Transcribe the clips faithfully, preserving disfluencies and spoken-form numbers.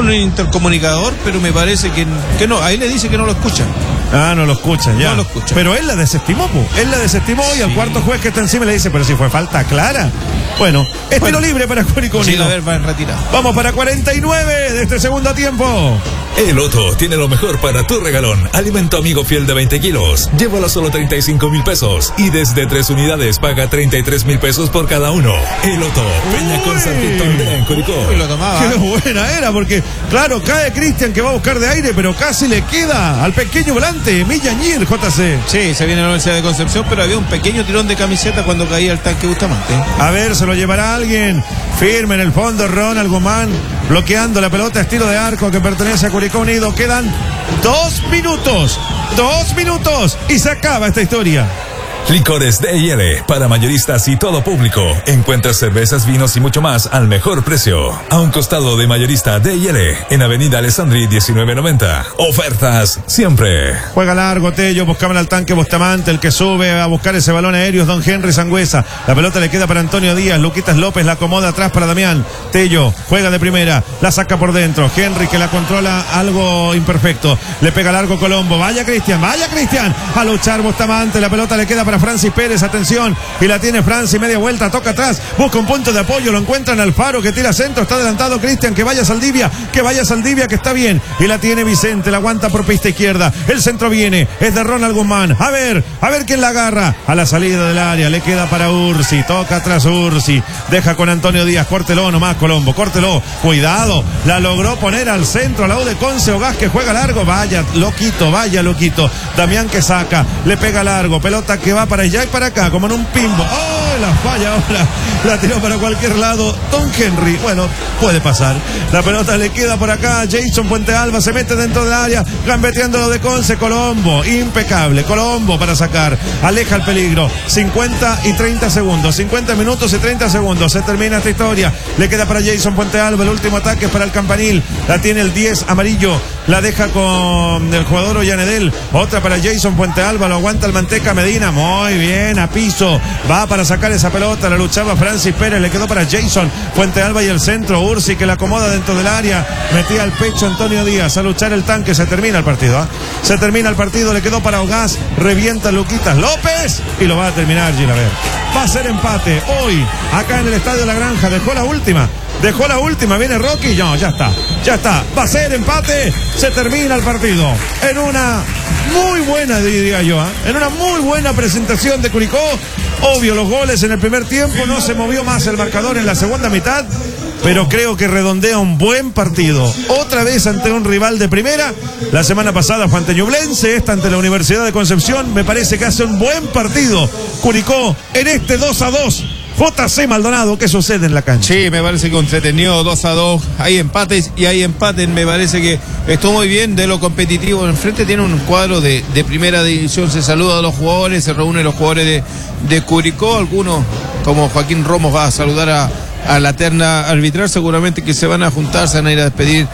un intercomunicador, pero me parece que, que no, ahí le dice que no lo escuchan. Ah, no lo escuchan, ya. No lo escuchan. Pero él la desestimó, po. Él la desestimó y sí. Al cuarto juez que está encima le dice, pero si fue falta clara. Bueno, es bueno, tiro libre para Curicó Unido. Sí, a ver, va en retirada. Vamos para cuarenta y nueve de este segundo tiempo. El Otto tiene lo mejor para tu regalón. Alimento amigo fiel de veinte kilos. Llévalo a solo treinta y cinco mil pesos. Y desde tres unidades paga treinta y tres mil pesos por cada uno. El Otto, Peña con Sargento Andrea en Curicó. Uy, lo tomaba. Qué buena era, porque, claro, cae Cristian que va a buscar de aire, pero casi le queda al pequeño volante, Millañir, J C. Sí, se viene la Universidad de Concepción, pero había un pequeño tirón de camiseta cuando caía el tanque Bustamante. A ver, se lo llevará alguien. Firme en el fondo, Ronald Guzmán, bloqueando la pelota, estilo de arco que pertenece a Curicó Unido. Quedan dos minutos, dos minutos y se acaba esta historia. Licores D y L, para mayoristas y todo público. Encuentras cervezas, vinos y mucho más al mejor precio. A un costado de mayorista D y L, en Avenida Alessandri diecinueve noventa. Ofertas siempre. Juega largo, Tello, buscaban al tanque Bustamante, el que sube a buscar ese balón aéreo es Don Henry Sangüesa. La pelota le queda para Antonio Díaz, Luquitas López la acomoda atrás para Damián. Tello juega de primera, la saca por dentro. Henry que la controla algo imperfecto. Le pega largo Colombo. Vaya Cristian, vaya Cristian. A luchar Bustamante, la pelota le queda para Francis Pérez, atención, y la tiene Francis, media vuelta, toca atrás, busca un punto de apoyo, lo encuentran Alfaro, que tira centro, está adelantado Cristian, que vaya Saldivia, que vaya Saldivia, que está bien, y la tiene Vicente, la aguanta por pista izquierda, el centro viene, es de Ronald Guzmán, a ver, a ver quién la agarra, a la salida del área, le queda para Ursi, toca atrás Ursi, deja con Antonio Díaz, córtelo nomás Colombo, córtelo, cuidado, la logró poner al centro, a la U de Conce, Ogás que juega largo, vaya, loquito, vaya, loquito, Damián que saca, le pega largo, pelota que va para allá y para acá, como en un pimbo. ¡Oh! La falla ahora. La tiró para cualquier lado. Don Henry. Bueno, puede pasar. La pelota le queda por acá. Jason Puente Alba se mete dentro del área. Gambeteando lo de Conce. Colombo. Impecable. Colombo para sacar. Aleja el peligro. cincuenta y treinta segundos. cincuenta minutos y treinta segundos. Se termina esta historia. Le queda para Jason Puente Alba. El último ataque es para el Campanil. La tiene el diez amarillo. La deja con el jugador Ollanedel. Otra para Jason Puente Alba. Lo aguanta el Manteca Medina. Muy bien, a piso. Va para sacar esa pelota. La luchaba Francis Pérez. Le quedó para Jason Puente Alba y el centro. Ursi que la acomoda dentro del área. Metía al pecho Antonio Díaz. A luchar el tanque. Se termina el partido. ¿eh? Se termina el partido. Le quedó para Ogás. Revienta Luquitas López. Y lo va a terminar Gilaver. Va a ser empate hoy. Acá en el Estadio La Granja. Dejó la última. Dejó la última, viene Rocky, no, ya está, ya está, va a ser empate, se termina el partido, en una muy buena, diría yo, ¿eh? en una muy buena presentación de Curicó, obvio los goles en el primer tiempo, no se movió más el marcador en la segunda mitad, pero creo que redondea un buen partido, otra vez ante un rival de primera, la semana pasada fue ante Ñublense, esta ante la Universidad de Concepción, me parece que hace un buen partido, Curicó, en este dos a dos, J C Maldonado, ¿qué sucede en la cancha? Sí, me parece que entretenido dos a dos, hay empates y hay empates, me parece que estuvo muy bien de lo competitivo, enfrente tiene un cuadro de, de primera división, se saluda a los jugadores, se reúnen los jugadores de, de Curicó, algunos como Joaquín Romos va a saludar a, a la terna arbitral, seguramente que se van a juntar, se van a ir a despedir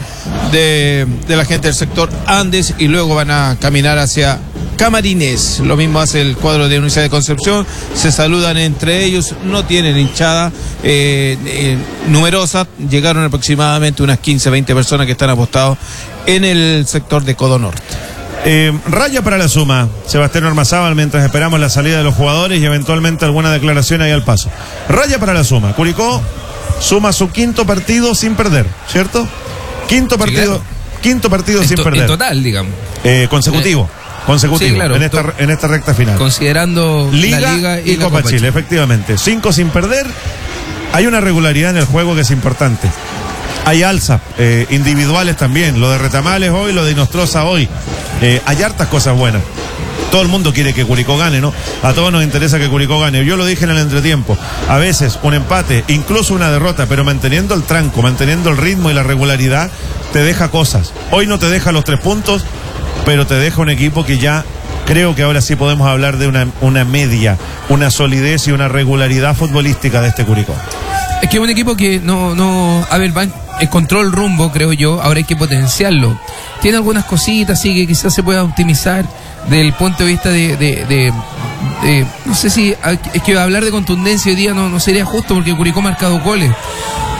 de, de la gente del sector Andes y luego van a caminar hacia Camarines, lo mismo hace el cuadro de Universidad de Concepción, se saludan entre ellos, no tienen hinchada eh, eh, numerosa, llegaron aproximadamente unas quince, veinte personas que están apostados en el sector de Codo Norte. Eh, raya para la suma, Sebastián Ormazábal, mientras esperamos la salida de los jugadores y eventualmente alguna declaración ahí al paso. Raya para la suma, Curicó suma su quinto partido sin perder, ¿cierto? Quinto partido, sí, claro. quinto partido en sin to, perder. En total, digamos. Eh, consecutivo. Eh. Consecutivo, sí, claro, en, esta, en esta recta final. Considerando Liga, la Liga y, y la Copa, Copa Chile, Chile, efectivamente. Cinco sin perder. Hay una regularidad en el juego que es importante. Hay alzas eh, individuales también. Lo de Retamales hoy, lo de Inostroza hoy. Eh, hay hartas cosas buenas. Todo el mundo quiere que Curicó gane, ¿no? A todos nos interesa que Curicó gane. Yo lo dije en el entretiempo. A veces un empate, incluso una derrota, pero manteniendo el tranco, manteniendo el ritmo y la regularidad, te deja cosas. Hoy no te deja los tres puntos, pero te deja un equipo que ya creo que ahora sí podemos hablar de una, una media, una solidez y una regularidad futbolística de este Curicó. Es que es un equipo que no, no, a ver, va, encontró el rumbo, creo yo, ahora hay que potenciarlo. Tiene algunas cositas, sí, que quizás se pueda optimizar desde el punto de vista de, de, de, de no sé si, es que hablar de contundencia hoy día no, no sería justo porque Curicó ha marcado goles.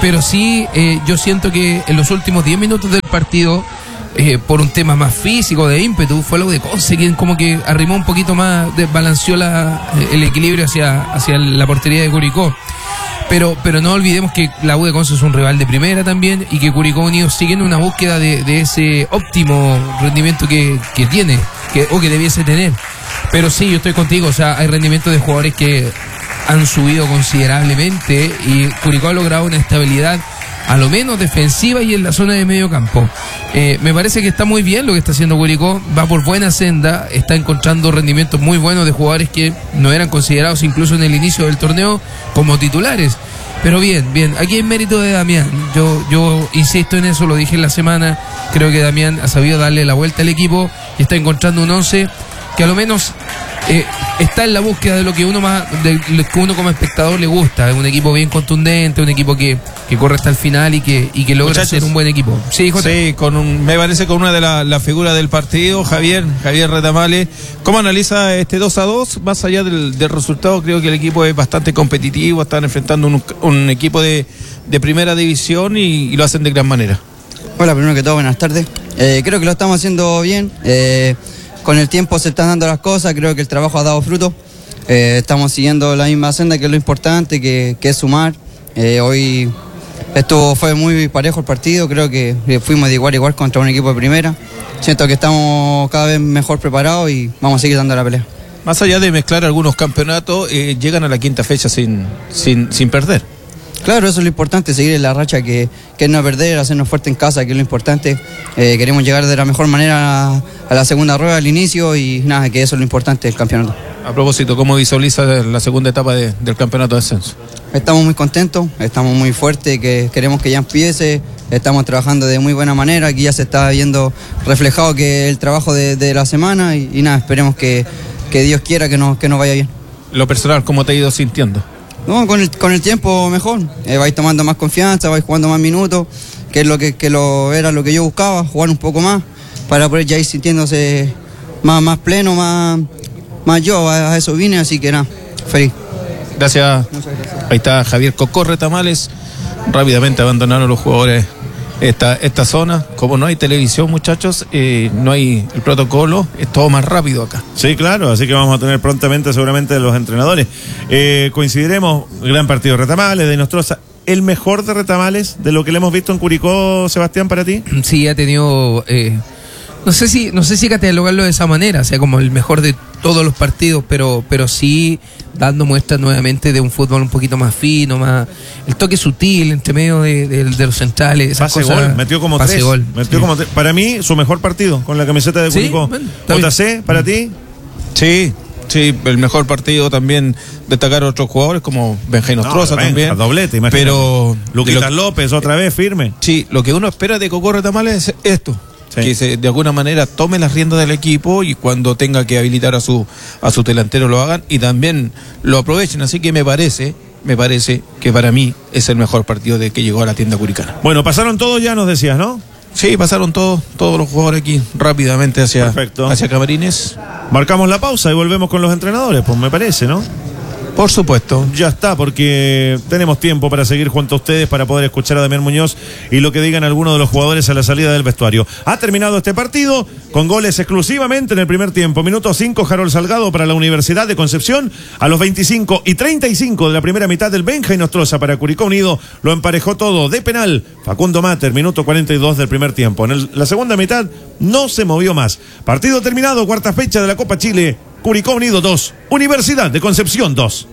pero sí eh, yo siento que en los últimos diez minutos del partido, eh, por un tema más físico, de ímpetu, fue lo de Conce quien como que arrimó un poquito más, desbalanceó la, el equilibrio hacia, hacia la portería de Curicó. Pero, pero no olvidemos que la U de Conce es un rival de primera también, y que Curicó Unido sigue en una búsqueda de, de ese óptimo rendimiento que, que tiene, que, o que debiese tener. Pero sí, yo estoy contigo, o sea, hay rendimientos de jugadores que han subido considerablemente, y Curicó ha logrado una estabilidad a lo menos defensiva y en la zona de medio campo. Eh, me parece que está muy bien lo que está haciendo Curicó, va por buena senda, está encontrando rendimientos muy buenos de jugadores que no eran considerados incluso en el inicio del torneo como titulares. Pero bien, bien, aquí hay mérito de Damián, yo, yo insisto en eso, lo dije en la semana, creo que Damián ha sabido darle la vuelta al equipo y está encontrando un once que a lo menos eh, está en la búsqueda de lo que uno más, de lo que uno como espectador le gusta. Es un equipo bien contundente, un equipo que, que corre hasta el final y que, y que logra Muchachos, ser un buen equipo. Sí, Jota. Sí, con un, me parece con una de las la figuras del partido, Javier, Javier Retamales. ¿Cómo analiza este dos a dos? Más allá del, del resultado, creo que el equipo es bastante competitivo, están enfrentando un, un equipo de, de primera división y, y lo hacen de gran manera. Hola, primero que todo, buenas tardes. Eh, creo que lo estamos haciendo bien. Eh, Con el tiempo se están dando las cosas, creo que el trabajo ha dado fruto. Eh, estamos siguiendo la misma senda, que es lo importante, que, que es sumar. Eh, hoy esto fue muy parejo el partido, creo que fuimos de igual a igual contra un equipo de primera. Siento que estamos cada vez mejor preparados y vamos a seguir dando la pelea. Más allá de mezclar algunos campeonatos, eh, llegan a la quinta fecha sin, sin, sin perder. Claro, eso es lo importante, seguir en la racha, que, que no perder, hacernos fuerte en casa, que es lo importante. Eh, queremos llegar de la mejor manera a, a la segunda rueda, al inicio, y nada, que eso es lo importante del campeonato. A propósito, ¿cómo visualiza la segunda etapa de, del campeonato de ascenso? Estamos muy contentos, estamos muy fuertes, que queremos que ya empiece, estamos trabajando de muy buena manera, aquí ya se está viendo reflejado que el trabajo de, de la semana, y, y nada, esperemos que, que Dios quiera que nos, que nos vaya bien. Lo personal, ¿cómo te ha ido sintiendo? No, con el, con el tiempo mejor, eh, vais tomando más confianza, vais jugando más minutos, que es lo que, que lo, era lo que yo buscaba, jugar un poco más, para poder ya ir sintiéndose más, más pleno, más, más yo, a, a eso vine, así que nada, feliz. Gracias. Muchas gracias. Ahí está Javier Cocó Retamales, rápidamente abandonaron los jugadores esta, esta zona. Como no hay televisión, muchachos, eh, no hay el protocolo, es todo más rápido acá. Sí, claro, así que vamos a tener prontamente seguramente los entrenadores. Eh, coincidiremos, gran partido de Retamales, de Nostroza. ¿El mejor de Retamales de lo que le hemos visto en Curicó, Sebastián, para ti? Sí, ha tenido... Eh, no sé si no sé si catalogarlo de esa manera, o sea, como el mejor de todos los partidos, pero pero sí dando muestras nuevamente de un fútbol un poquito más fino, más el toque sutil entre medio de, de, de los centrales. Esas pase cosas, gol, metió como pase tres. Gol. Metió Sí. como tres. Para mí, su mejor partido con la camiseta de Curicó. Sí, bueno, J C, ¿para ti? Sí, sí, el mejor partido también, destacar otros jugadores como Benjamín Nostroza no, también. Doblete, imagínate. Pero Luquitas lo, López, otra vez, firme. Sí, lo que uno espera de Cocó Retamales es esto. Sí. Que se, de alguna manera tome las riendas del equipo y cuando tenga que habilitar a su a su delantero lo hagan y también lo aprovechen. Así que me parece, me parece que para mí es el mejor partido de que llegó a la tienda curicana. Bueno, pasaron todos ya, nos decías, ¿no? Sí, pasaron todos todos los jugadores aquí rápidamente hacia, hacia Camarines. Marcamos la pausa y volvemos con los entrenadores, pues me parece, ¿no? Por supuesto. Ya está, porque tenemos tiempo para seguir junto a ustedes, para poder escuchar a Damián Muñoz y lo que digan algunos de los jugadores a la salida del vestuario. Ha terminado este partido con goles exclusivamente en el primer tiempo. Minuto cinco, Harold Salgado para la Universidad de Concepción. A los veinticinco y treinta y cinco de la primera mitad del Benja y Nostroza para Curicó Unido. Lo emparejó todo de penal Facundo Mater, minuto cuarenta y dos del primer tiempo. En el, la segunda mitad no se movió más. Partido terminado, cuarta fecha de la Copa Chile. Curicó Unido dos, Universidad de Concepción dos.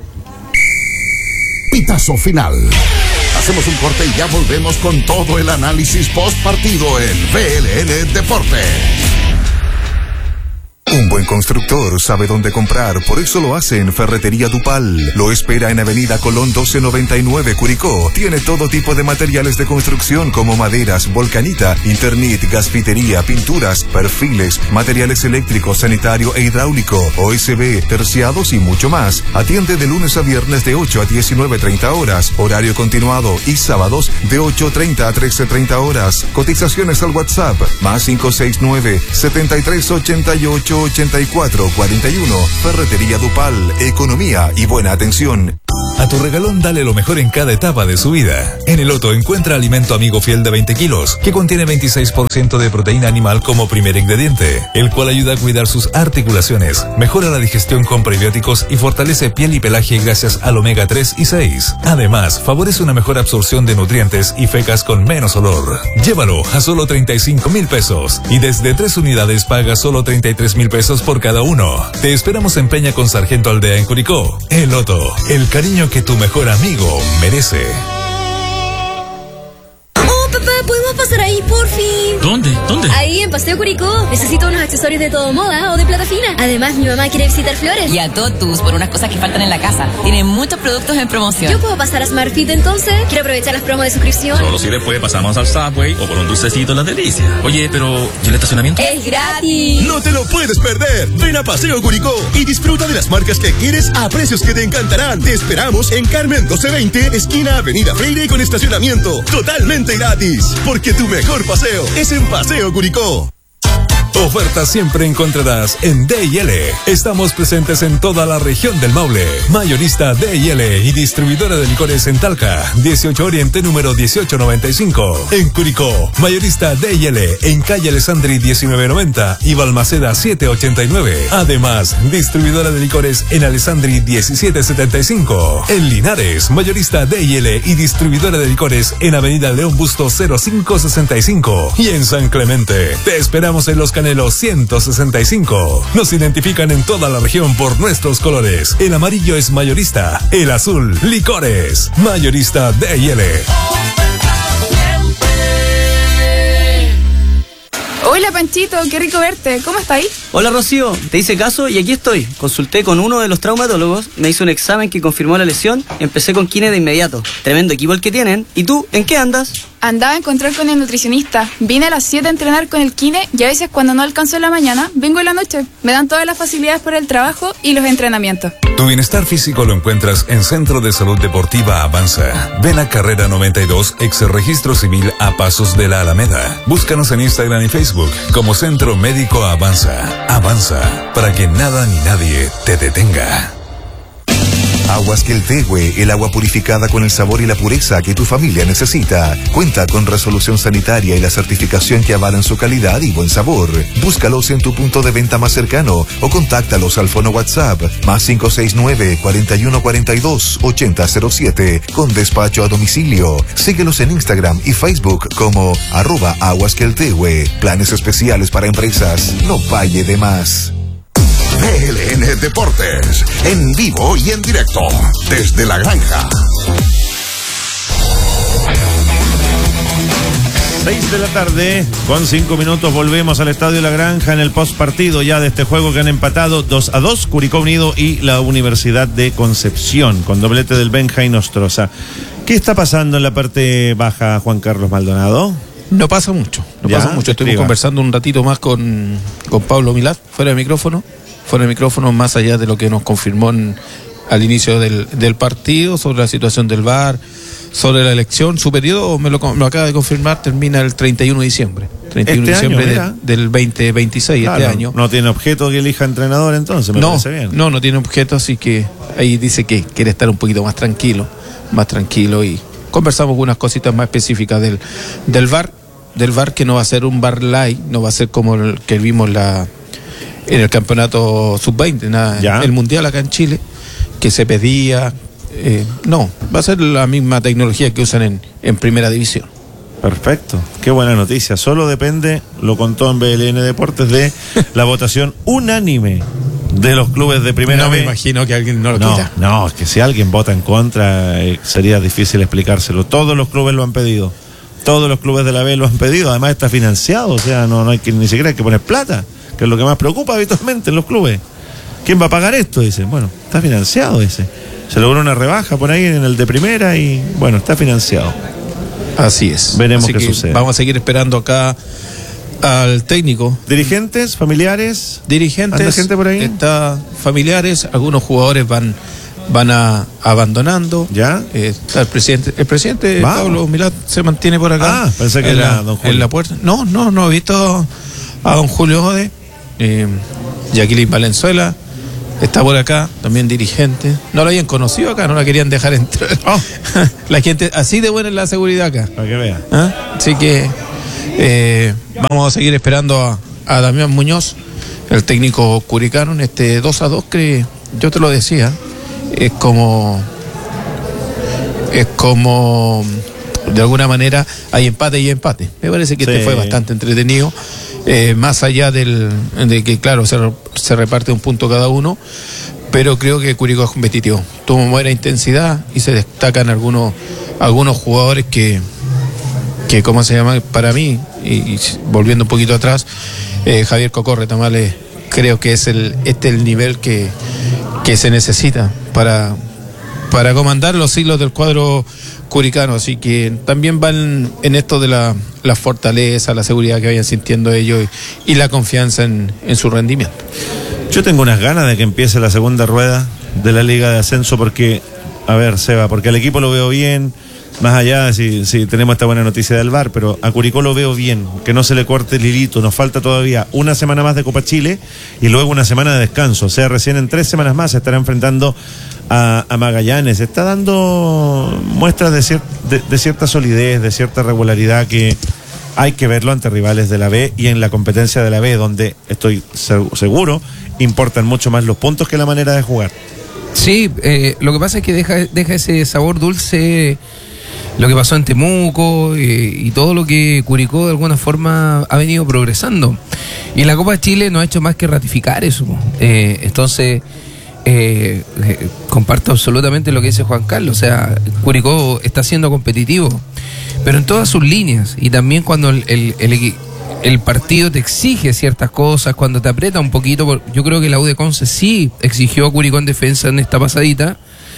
Pitazo final. Hacemos un corte y ya volvemos con todo el análisis post partido en V L N Deportes. Un buen constructor sabe dónde comprar, por eso lo hace en Ferretería Dupal. Lo espera en Avenida Colón doce noventa y nueve, Curicó. Tiene todo tipo de materiales de construcción como maderas, volcanita, Internet, gasfitería, pinturas, perfiles, materiales eléctricos, sanitario e hidráulico, O S B, terciados y mucho más. Atiende de lunes a viernes de ocho a diecinueve treinta horas, horario continuado, y sábados de ocho treinta a trece treinta horas. Cotizaciones al WhatsApp, más cinco seis nueve, setenta y tres ochenta y ocho ochenta y cuatro cuarenta y uno. Ferretería Dupal, economía y buena atención. A tu regalón dale lo mejor en cada etapa de su vida. En el Loto encuentra alimento amigo fiel de veinte kilos, que contiene veintiséis por ciento de proteína animal como primer ingrediente, el cual ayuda a cuidar sus articulaciones, mejora la digestión con prebióticos y fortalece piel y pelaje gracias al omega tres y seis. Además, favorece una mejor absorción de nutrientes y fecas con menos olor. Llévalo a solo treinta y cinco mil pesos y desde tres unidades paga solo treinta y tres mil pesos por cada uno. Te esperamos en Peña con Sargento Aldea en Curicó. El Loto, el cariño que tu mejor amigo merece. Papá, ¿podemos pasar ahí, por fin? ¿Dónde? ¿Dónde? Ahí, en Paseo Curicó. Necesito unos accesorios de todo moda o de plata fina. Además, mi mamá quiere visitar Flores. Y a Totus por unas cosas que faltan en la casa. Tienen muchos productos en promoción. ¿Yo puedo pasar a Smart Fit entonces? Quiero aprovechar las promos de suscripción. Solo si después pasamos al Subway o por un dulcecito Las Delicias. Oye, pero ¿y el estacionamiento? ¡Es gratis! ¡No te lo puedes perder! Ven a Paseo Curicó y disfruta de las marcas que quieres a precios que te encantarán. Te esperamos en Carmen doce veinte, esquina Avenida Freire con estacionamiento. Totalmente gratis. Porque tu mejor paseo es en Paseo Curicó. Ofertas siempre encontrarás en D y L. Estamos presentes en toda la región del Maule. Mayorista D y L y distribuidora de licores en Talca, dieciocho Oriente número dieciocho noventa y cinco. En Curicó, mayorista D y L en calle Alessandri diecinueve noventa y Balmaceda setecientos ochenta y nueve. Además, distribuidora de licores en Alessandri diecisiete setenta y cinco. En Linares, mayorista D y L y distribuidora de licores en Avenida León Busto cero cinco sesenta y cinco. Y en San Clemente, te esperamos en Los Canelos ciento sesenta y cinco. Nos identifican en toda la región por nuestros colores. El amarillo es mayorista, el azul, licores. Mayorista D y L. Hola Panchito, qué rico verte. ¿Cómo está ahí? Hola Rocío, te hice caso y aquí estoy. Consulté con uno de los traumatólogos, me hizo un examen que confirmó la lesión, empecé con kine de inmediato. Tremendo equipo el que tienen. ¿Y tú, en qué andas? Andaba a encontrar con el nutricionista. Vine a las siete a entrenar con el kine y a veces cuando no alcanzo en la mañana, vengo en la noche. Me dan todas las facilidades para el trabajo y los entrenamientos. Tu bienestar físico lo encuentras en Centro de Salud Deportiva Avanza. Ven a Carrera noventa y dos, ex Registro Civil a Pasos de la Alameda. Búscanos en Instagram y Facebook como Centro Médico Avanza. Avanza, para que nada ni nadie te detenga. Aguas Queltehue, el agua purificada con el sabor y la pureza que tu familia necesita. Cuenta con resolución sanitaria y la certificación que avalan su calidad y buen sabor. Búscalos en tu punto de venta más cercano o contáctalos al fono WhatsApp más cinco seis nueve, cuarenta y uno cuarenta y dos, ochenta cero siete con despacho a domicilio. Síguelos en Instagram y Facebook como arroba Aguas Queltehue. Planes especiales para empresas. No pague de más. V L N Deportes, en vivo y en directo, desde la granja. seis de la tarde, con cinco minutos, volvemos al Estadio La Granja en el postpartido ya de este juego que han empatado dos a dos, Curicó Unido y la Universidad de Concepción, con doblete del Benja y Nostroza. ¿Qué está pasando en la parte baja, Juan Carlos Maldonado? No pasa mucho, no ¿Ya? pasa mucho. Estuvimos Escriba. conversando un ratito más con, con Pablo Milat, fuera de micrófono, fuera de micrófono, más allá de lo que nos confirmó en, al inicio del, del partido, sobre la situación del V A R, sobre la elección. Su periodo, me lo, me lo acaba de confirmar, termina el treinta y uno de diciembre. treinta y uno de Este diciembre año, de, del veinte veintiséis, Claro, este año. No tiene objeto que elija entrenador entonces, me no, parece bien. no, no tiene objeto, así que ahí dice que quiere estar un poquito más tranquilo, más tranquilo, y conversamos algunas cositas más específicas del, del V A R, del V A R que no va a ser un V A R light, no va a ser como el que vimos la en el campeonato sub veinte, nada, Ya. el mundial acá en Chile, que se pedía, eh, no, va a ser la misma tecnología que usan en, en primera división. Perfecto, qué buena noticia. Solo depende, lo contó en V L N Deportes, de la votación unánime de los clubes de primera No me B. imagino que alguien no lo No, quita. no, es que si alguien vota en contra, eh, sería difícil explicárselo. Todos los clubes lo han pedido. Todos los clubes de la B lo han pedido. Además está financiado, o sea, no, no hay que ni siquiera hay que poner plata, que es lo que más preocupa habitualmente en los clubes. ¿Quién va a pagar esto? Dicen, bueno, está financiado ese. Se logró una rebaja por ahí en el de primera y, bueno, está financiado. Así es. Veremos Así qué que sucede. Vamos a seguir esperando acá al técnico. Dirigentes, familiares. Dirigentes, ¿Anda gente por ahí? está familiares, algunos jugadores van van a abandonando. ¿Ya? Eh, está el presidente, el presidente Vamos. Pablo Milat se mantiene por acá. Ah, pensé que en era la, don Julio. en la puerta. No, no, no he visto a don Julio Ode, eh, Jacqueline Valenzuela, está por acá, también dirigente. No lo habían conocido acá, no la querían dejar entrar. Oh. La gente, así de buena es la seguridad acá. Para que vea. ¿Ah? Así que eh, vamos a seguir esperando a, a Damián Muñoz, el técnico curicano, en este dos a dos que yo te lo decía, es como es como de alguna manera hay empate y empate. Me parece que sí. Este fue bastante entretenido, eh, más allá del de que claro se, se reparte un punto cada uno, pero creo que Curicó es competitivo, tuvo buena intensidad y se destacan algunos algunos jugadores que que cómo se llama para mí y, y volviendo un poquito atrás, eh, Javier Cocorre Tamales, creo que es el este el nivel que, que se necesita para para comandar los hilos del cuadro curicano, así que también van en esto de la, la fortaleza, la seguridad que vayan sintiendo ellos y, y la confianza en, en su rendimiento. Yo tengo unas ganas de que empiece la segunda rueda de la Liga de Ascenso porque, a ver, Seba, porque al equipo lo veo bien, más allá de si, si tenemos esta buena noticia del V A R, pero a Curicó lo veo bien, que no se le corte el hilito, nos falta todavía una semana más de Copa Chile y luego una semana de descanso, o sea, recién en tres semanas más se estará enfrentando a, a Magallanes, está dando muestras de, cier, de, de cierta solidez, de cierta regularidad que hay que verlo ante rivales de la B y en la competencia de la B, donde estoy seguro importan mucho más los puntos que la manera de jugar. Sí, eh, lo que pasa es que deja, deja ese sabor dulce lo que pasó en Temuco eh, y todo lo que Curicó de alguna forma ha venido progresando. Y la Copa de Chile no ha hecho más que ratificar eso. Eh, entonces, eh, eh, comparto absolutamente lo que dice Juan Carlos. O sea, Curicó está siendo competitivo, pero en todas sus líneas. Y también cuando el, el, el, el partido te exige ciertas cosas, cuando te aprieta un poquito. Yo creo que la U de Conce sí exigió a Curicó en defensa en esta pasadita.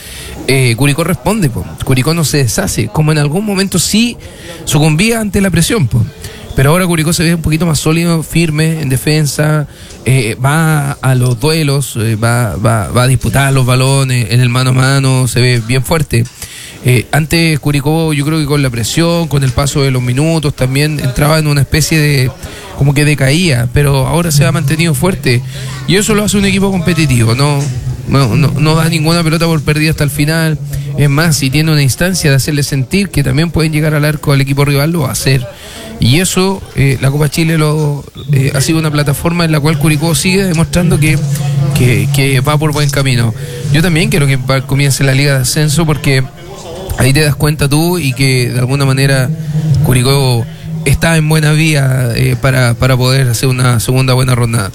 Eh, Curicó responde, po. Curicó no se deshace, como en algún momento sí sucumbía ante la presión, po. Pero ahora Curicó se ve un poquito más sólido, firme en defensa, eh, va a los duelos, eh, va, va, va a disputar los balones en el mano a mano, se ve bien fuerte. Eh, antes Curicó, yo creo que con la presión, con el paso de los minutos, también entraba en una especie de, como que decaía, pero ahora se ha mantenido fuerte y eso lo hace un equipo competitivo, no No, no, no da ninguna pelota por perdida hasta el final. Es más, si tiene una instancia de hacerle sentir que también pueden llegar al arco al equipo rival, lo va a hacer. Y eso, eh, la Copa Chile lo eh, ha sido una plataforma en la cual Curicó sigue demostrando que, que, que va por buen camino. Yo también quiero que va, comience la Liga de Ascenso porque ahí te das cuenta tú y que de alguna manera Curicó está en buena vía eh, para, para poder hacer una segunda buena ronda.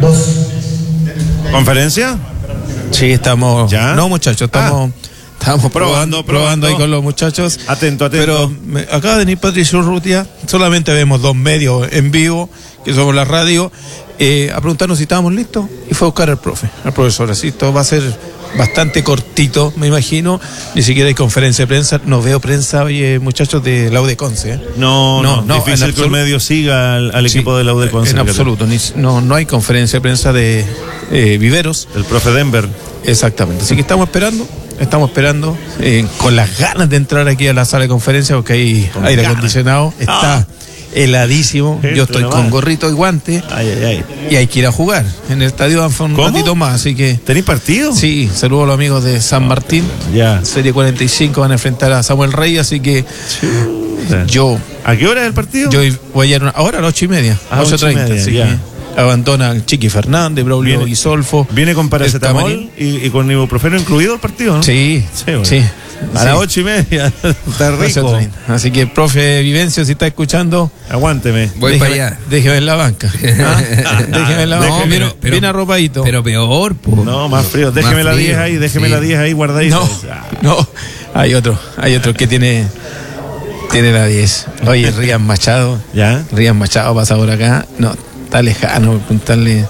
¿Conferencia? Sí, estamos. ¿Ya? No, muchachos, estamos, ah, estamos probando, probando, probando ahí con los muchachos. Atento, atento. Pero me, acaba de venir Patricio Urrutia, solamente vemos dos medios en vivo, que somos la radio, eh, a preguntarnos si estábamos listos, y fue a buscar al profe, al profesor. Así, esto va a ser bastante cortito, me imagino. Ni siquiera hay conferencia de prensa. No veo prensa, oye, muchachos de la U de Conce. ¿eh? No, no, no, difícil que el medio siga al, al equipo sí, de la U de Conce. En absoluto, ni, no, no hay conferencia de prensa de eh, Viveros. El profe Denver. Exactamente, así que estamos esperando, estamos esperando eh, con las ganas de entrar aquí a la sala de conferencia porque hay con aire ganas. acondicionado, está ah. heladísimo, yo estoy con más. gorrito y guante ay, ay, ay. y hay que ir a jugar en el estadio un ¿Cómo? ratito más, así que... ¿Tenéis partido? Sí, saludo a los amigos de San Martín, ya. Serie cuarenta y cinco van a enfrentar a Samuel Rey, así que sí. yo... ¿A qué hora es el partido? Yo voy a ir ahora a las ocho y media, a ocho treinta, así que... Abandona Chiqui Fernández, Braulio Guisolfo. ¿Viene con paracetamol y, y con ibuprofeno incluido el partido, no? Sí, sí, bueno. sí. A sí. las ocho y media. Está rico. Así que, profe Vivencio, si está escuchando, aguánteme. Voy déjeme, para allá. Déjeme en la banca. ¿Ah? Déjeme en la banca. No, pero, pero, bien arropadito. Pero peor, po. No, más frío. Déjeme más la diez ahí, déjeme sí. la diez ahí guardadita. No, no, hay otro, hay otro que tiene. Tiene la diez. Oye, Rían Machado. ¿Ya? Rían Machado pasa por acá. No. Está lejano, preguntarle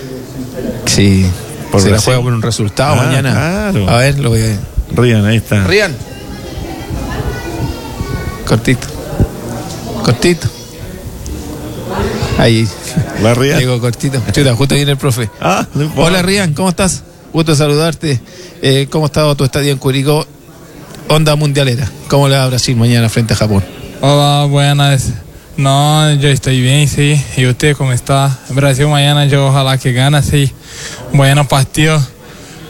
si por se la juega por un resultado ah, mañana. Claro. A ver, lo voy a... Rían, ahí está. Rían. Cortito. Cortito. Ahí. La Rían. Digo cortito. Chuta, justo viene el profe. Ah, no Hola Rían, ¿cómo estás? Gusto saludarte. Eh, ¿Cómo ha estado tu estadía en Curicó? Onda mundialera. ¿Cómo le va a Brasil mañana frente a Japón? Hola, buenas. No, yo estoy bien, sí. ¿Y usted cómo está? Brasil mañana yo ojalá que gane, sí. Bueno partido.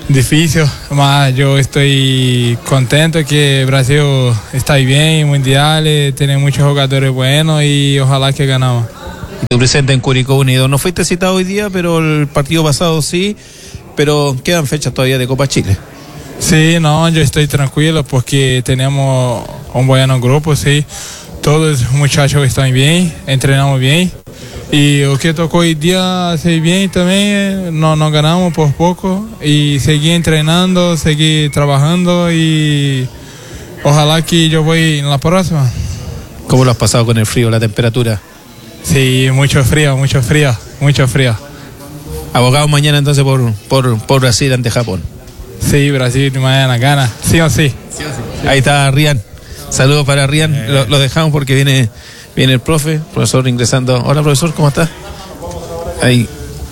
difícil, mas yo estoy contento que Brasil está bien en mundiales, tiene muchos jugadores buenos y ojalá que ganamos. Tu presente en Curicó Unido. No fuiste citado hoy día, pero el partido pasado sí, pero quedan fechas todavía de Copa Chile. Sí, no, yo estoy tranquilo porque tenemos un buen grupo, sí. Todos los muchachos están bien, entrenamos bien. Y lo que tocó hoy día hacer bien también, no, no ganamos por poco. Y seguir entrenando, seguir trabajando y ojalá que yo voy en la próxima. ¿Cómo lo has pasado con el frío, la temperatura? Sí, mucho frío, mucho frío, mucho frío. Abogado mañana entonces por, por, por Brasil ante Japón. Sí, Brasil mañana gana, sí o sí. sí, o sí. Ahí está Rian. Saludos para Rian. Eh. Lo, lo dejamos porque viene, viene el profe, profesor ingresando. Hola profesor, ¿cómo está? Ahí.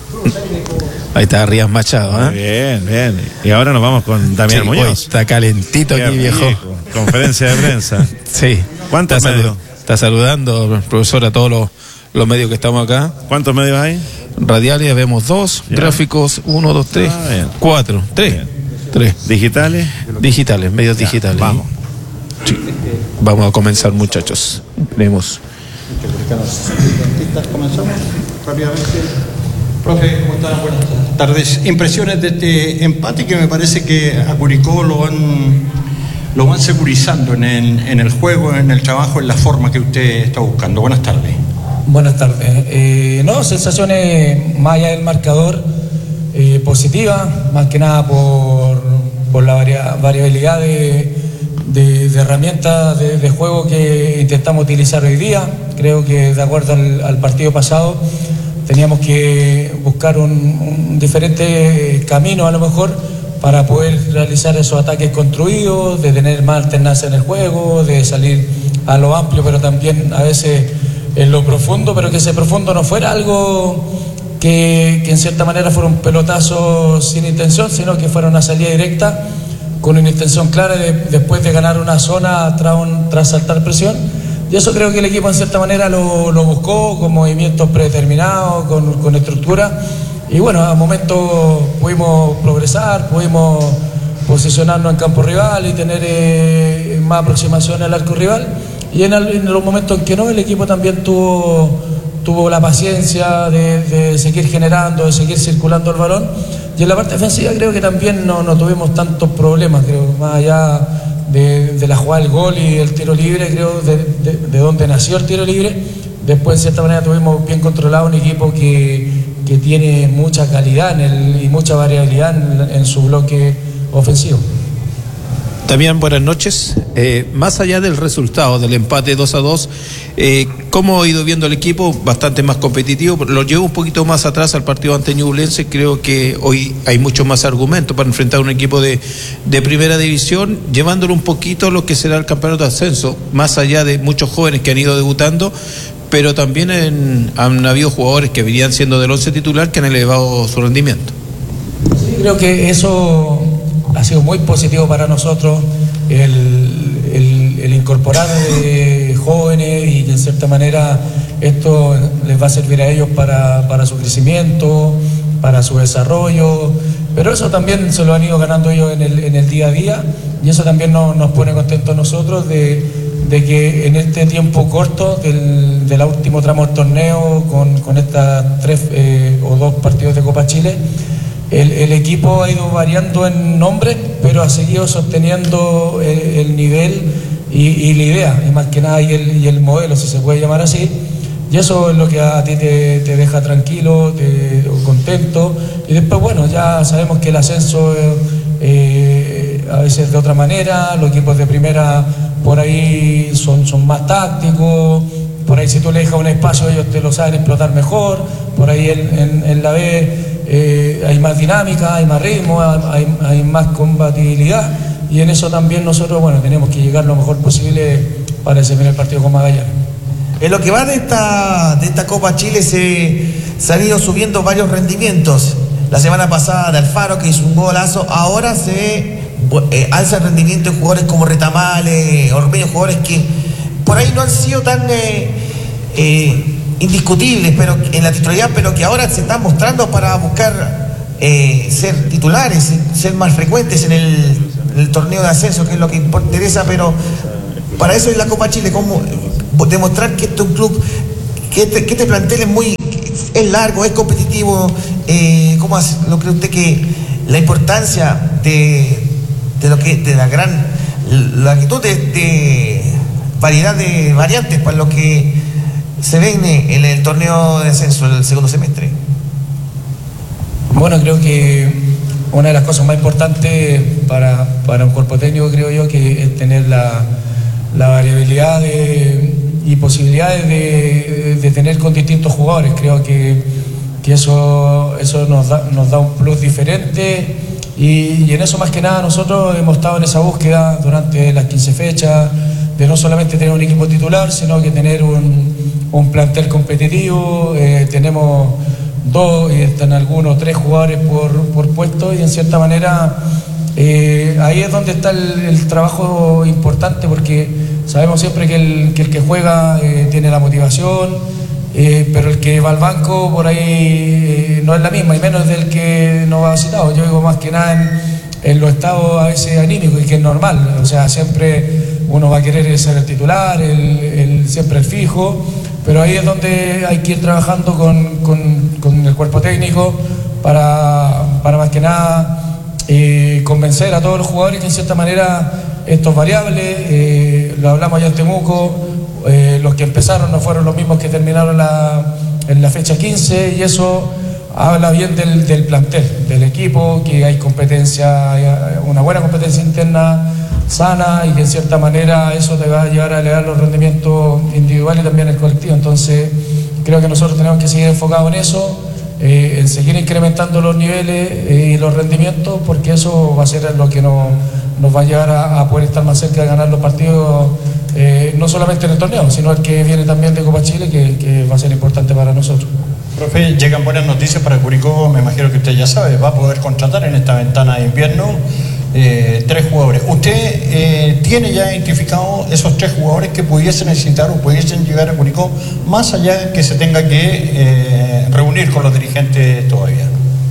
Ahí está Rian Machado. ¿eh? Bien, bien. Y ahora nos vamos con Damián sí, Muñoz. Está calentito aquí, viejo. Conferencia de prensa. Sí. ¿Cuántos está medios? Está saludando, profesor, a todos los, los medios que estamos acá. ¿Cuántos medios hay? Radiales vemos dos, ya. Gráficos uno, dos, tres, ah, cuatro, tres. Bien. Tres. ¿Digitales? Digitales, medios ya, digitales. Vamos. Sí. Vamos a comenzar, muchachos. Vemos. Comenzamos rápidamente. Profe, ¿cómo están? Buenas tardes. Impresiones de este empate que me parece que a Curicó lo van, lo van securizando en el, en el juego, en el trabajo, en la forma que usted está buscando. Buenas tardes. Buenas tardes. Eh, no, sensaciones más allá del marcador eh, positiva, más que nada por, por la varia, variabilidad de, de, de herramientas de, de juego que intentamos utilizar hoy día. Creo que de acuerdo al, al partido pasado teníamos que buscar un, un diferente camino a lo mejor para poder realizar esos ataques construidos, de tener más alternancia en el juego, de salir a lo amplio, pero también a veces en lo profundo, pero que ese profundo no fuera algo que, que en cierta manera fuera un pelotazo sin intención, sino que fuera una salida directa con una intención clara de, después de ganar una zona tras, un, tras saltar presión. Y eso creo que el equipo en cierta manera lo, lo buscó con movimientos predeterminados, con, con estructura. Y bueno, a momentos pudimos progresar, pudimos posicionarnos en campo rival y tener eh, más aproximación al arco rival. Y en, el, en los momentos en que no, el equipo también tuvo, tuvo la paciencia de, de seguir generando, de seguir circulando el balón. Y en la parte defensiva creo que también no, no tuvimos tantos problemas, creo, más allá de, de la jugada del gol y el tiro libre, creo, de, de, de donde nació el tiro libre. Después, de cierta manera, tuvimos bien controlado un equipo que, que tiene mucha calidad en el, y mucha variabilidad en, en su bloque ofensivo. También buenas noches. Eh, más allá del resultado del empate dos a dos, eh, ¿cómo ha ido viendo el equipo? Bastante más competitivo. Lo llevo un poquito más atrás al partido ante Ñublense. Creo que hoy hay muchos más argumentos para enfrentar a un equipo de, de primera división, llevándolo un poquito a lo que será el campeonato de ascenso, más allá de muchos jóvenes que han ido debutando, pero también en, han habido jugadores que venían siendo del once titular que han elevado su rendimiento. Sí, creo que eso ha sido muy positivo para nosotros, el, el, el incorporar de jóvenes, y que en cierta manera esto les va a servir a ellos para, para su crecimiento, para su desarrollo, pero eso también se lo han ido ganando ellos en el, en el día a día, y eso también no, nos pone contentos a nosotros de, de que en este tiempo corto del, del último tramo del torneo, con, con estas tres eh, o dos partidos de Copa Chile, El, el equipo ha ido variando en nombre, pero ha seguido sosteniendo el, el nivel y, y la idea, y más que nada y el, y el modelo, si se puede llamar así. Y eso es lo que a ti te, te deja tranquilo, te, contento. Y después, bueno, ya sabemos que el ascenso eh, a veces de otra manera, los equipos de primera por ahí son, son más tácticos, por ahí si tú le dejas un espacio ellos te lo saben explotar mejor, por ahí en, en, en la B Eh, hay más dinámica, hay más ritmo, hay, hay más combatibilidad, y en eso también nosotros, bueno, tenemos que llegar lo mejor posible para ese primer partido con Magallanes. En lo que va de esta, de esta Copa Chile se, se han ido subiendo varios rendimientos. La semana pasada de Alfaro, que hizo un golazo, ahora se eh, alza el rendimiento de jugadores como Retamales, Ormeño, jugadores que por ahí no han sido tan eh, eh, indiscutibles pero en la titularidad, pero que ahora se están mostrando para buscar eh, ser titulares, ser más frecuentes en el, en el torneo de ascenso, que es lo que interesa, pero para eso es la Copa Chile, como demostrar que este es un club, que este, que este plantel es muy, es largo, es competitivo, eh, ¿cómo hace, lo cree usted que la importancia de, de lo que, de la gran longitud de, de variedad de variantes para lo que se viene en el torneo de ascenso el segundo semestre? Bueno, creo que una de las cosas más importantes para, para un cuerpo técnico, creo yo, que es tener la, la variabilidad de, y posibilidades de, de tener con distintos jugadores. Creo que, que eso, eso nos da, nos da un plus diferente y, y en eso más que nada nosotros hemos estado en esa búsqueda durante las quince fechas, de no solamente tener un equipo titular, sino que tener un, un plantel competitivo. Eh, tenemos dos y están algunos, tres jugadores por, por puesto, y en cierta manera eh, ahí es donde está el, el trabajo importante, porque sabemos siempre que el que, el que juega eh, tiene la motivación, eh, pero el que va al banco por ahí eh, no es la misma, y menos del que no va citado. Yo digo más que nada en, en los estados a veces anímicos, y que es normal, o sea, siempre uno va a querer ser el titular, el, el, siempre el fijo, pero ahí es donde hay que ir trabajando con, con, con el cuerpo técnico para, para más que nada eh, convencer a todos los jugadores que en cierta manera esto es variable. Eh, lo hablamos allá en Temuco, eh, los que empezaron no fueron los mismos que terminaron la, en la fecha quince, y eso habla bien del, del plantel, del equipo, que hay competencia, una buena competencia interna sana, y que en cierta manera eso te va a llevar a elevar los rendimientos individuales y también el colectivo. Entonces creo que nosotros tenemos que seguir enfocados en eso, eh, en seguir incrementando los niveles eh, y los rendimientos, porque eso va a ser lo que nos, nos va a llevar a, a poder estar más cerca de ganar los partidos, eh, no solamente en el torneo, sino el que viene también de Copa Chile, que, que va a ser importante para nosotros. Profe, llegan buenas noticias para Curicó, me imagino que usted ya sabe, va a poder contratar en esta ventana de invierno Eh, tres jugadores. ¿Usted eh, tiene ya identificado esos tres jugadores que pudiesen necesitar o pudiesen llegar a Curicó, más allá que se tenga que eh, reunir con los dirigentes todavía?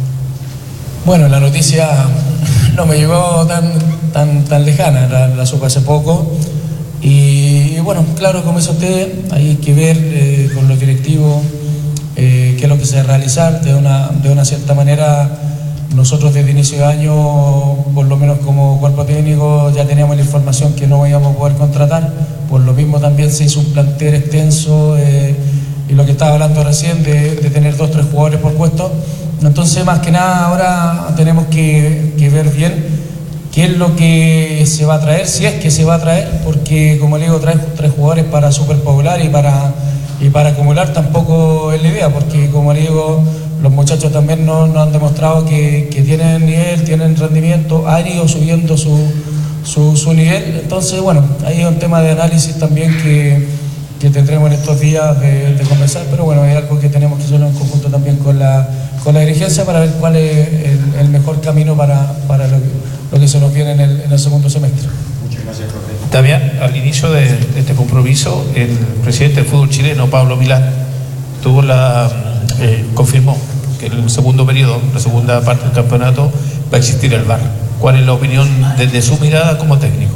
Bueno, la noticia no me llegó tan, tan, tan lejana, la, la supe hace poco, y, y bueno, claro, como dice usted, hay que ver eh, con los directivos eh, qué es lo que se va a realizar. De una, de una cierta manera nosotros desde inicio de año, por lo menos como cuerpo técnico, ya teníamos la información que no íbamos a poder contratar. Por lo mismo también se hizo un plantel extenso, eh, y lo que estaba hablando recién de, de tener dos o tres jugadores por puesto. Entonces, más que nada, ahora tenemos que, que ver bien qué es lo que se va a traer, si es que se va a traer, porque como le digo, traer tres jugadores para superpopular y para, y para acumular tampoco es la idea, porque como le digo, los muchachos también nos, nos han demostrado que, que tienen nivel, tienen rendimiento, han ido subiendo su, su, su nivel. Entonces, bueno, ahí es un tema de análisis también que, que tendremos en estos días de, de conversar, pero bueno, es algo que tenemos que hacerlo en conjunto también con la, con la dirigencia para ver cuál es el, el mejor camino para, para lo, lo que se nos viene en el, en el segundo semestre. Muchas gracias, profe. Damián, al inicio de, de este compromiso, el presidente del fútbol chileno, Pablo Milán, tuvo la, eh, confirmó que en el segundo periodo, la segunda parte del campeonato, va a existir el V A R. ¿Cuál es la opinión desde su mirada como técnico?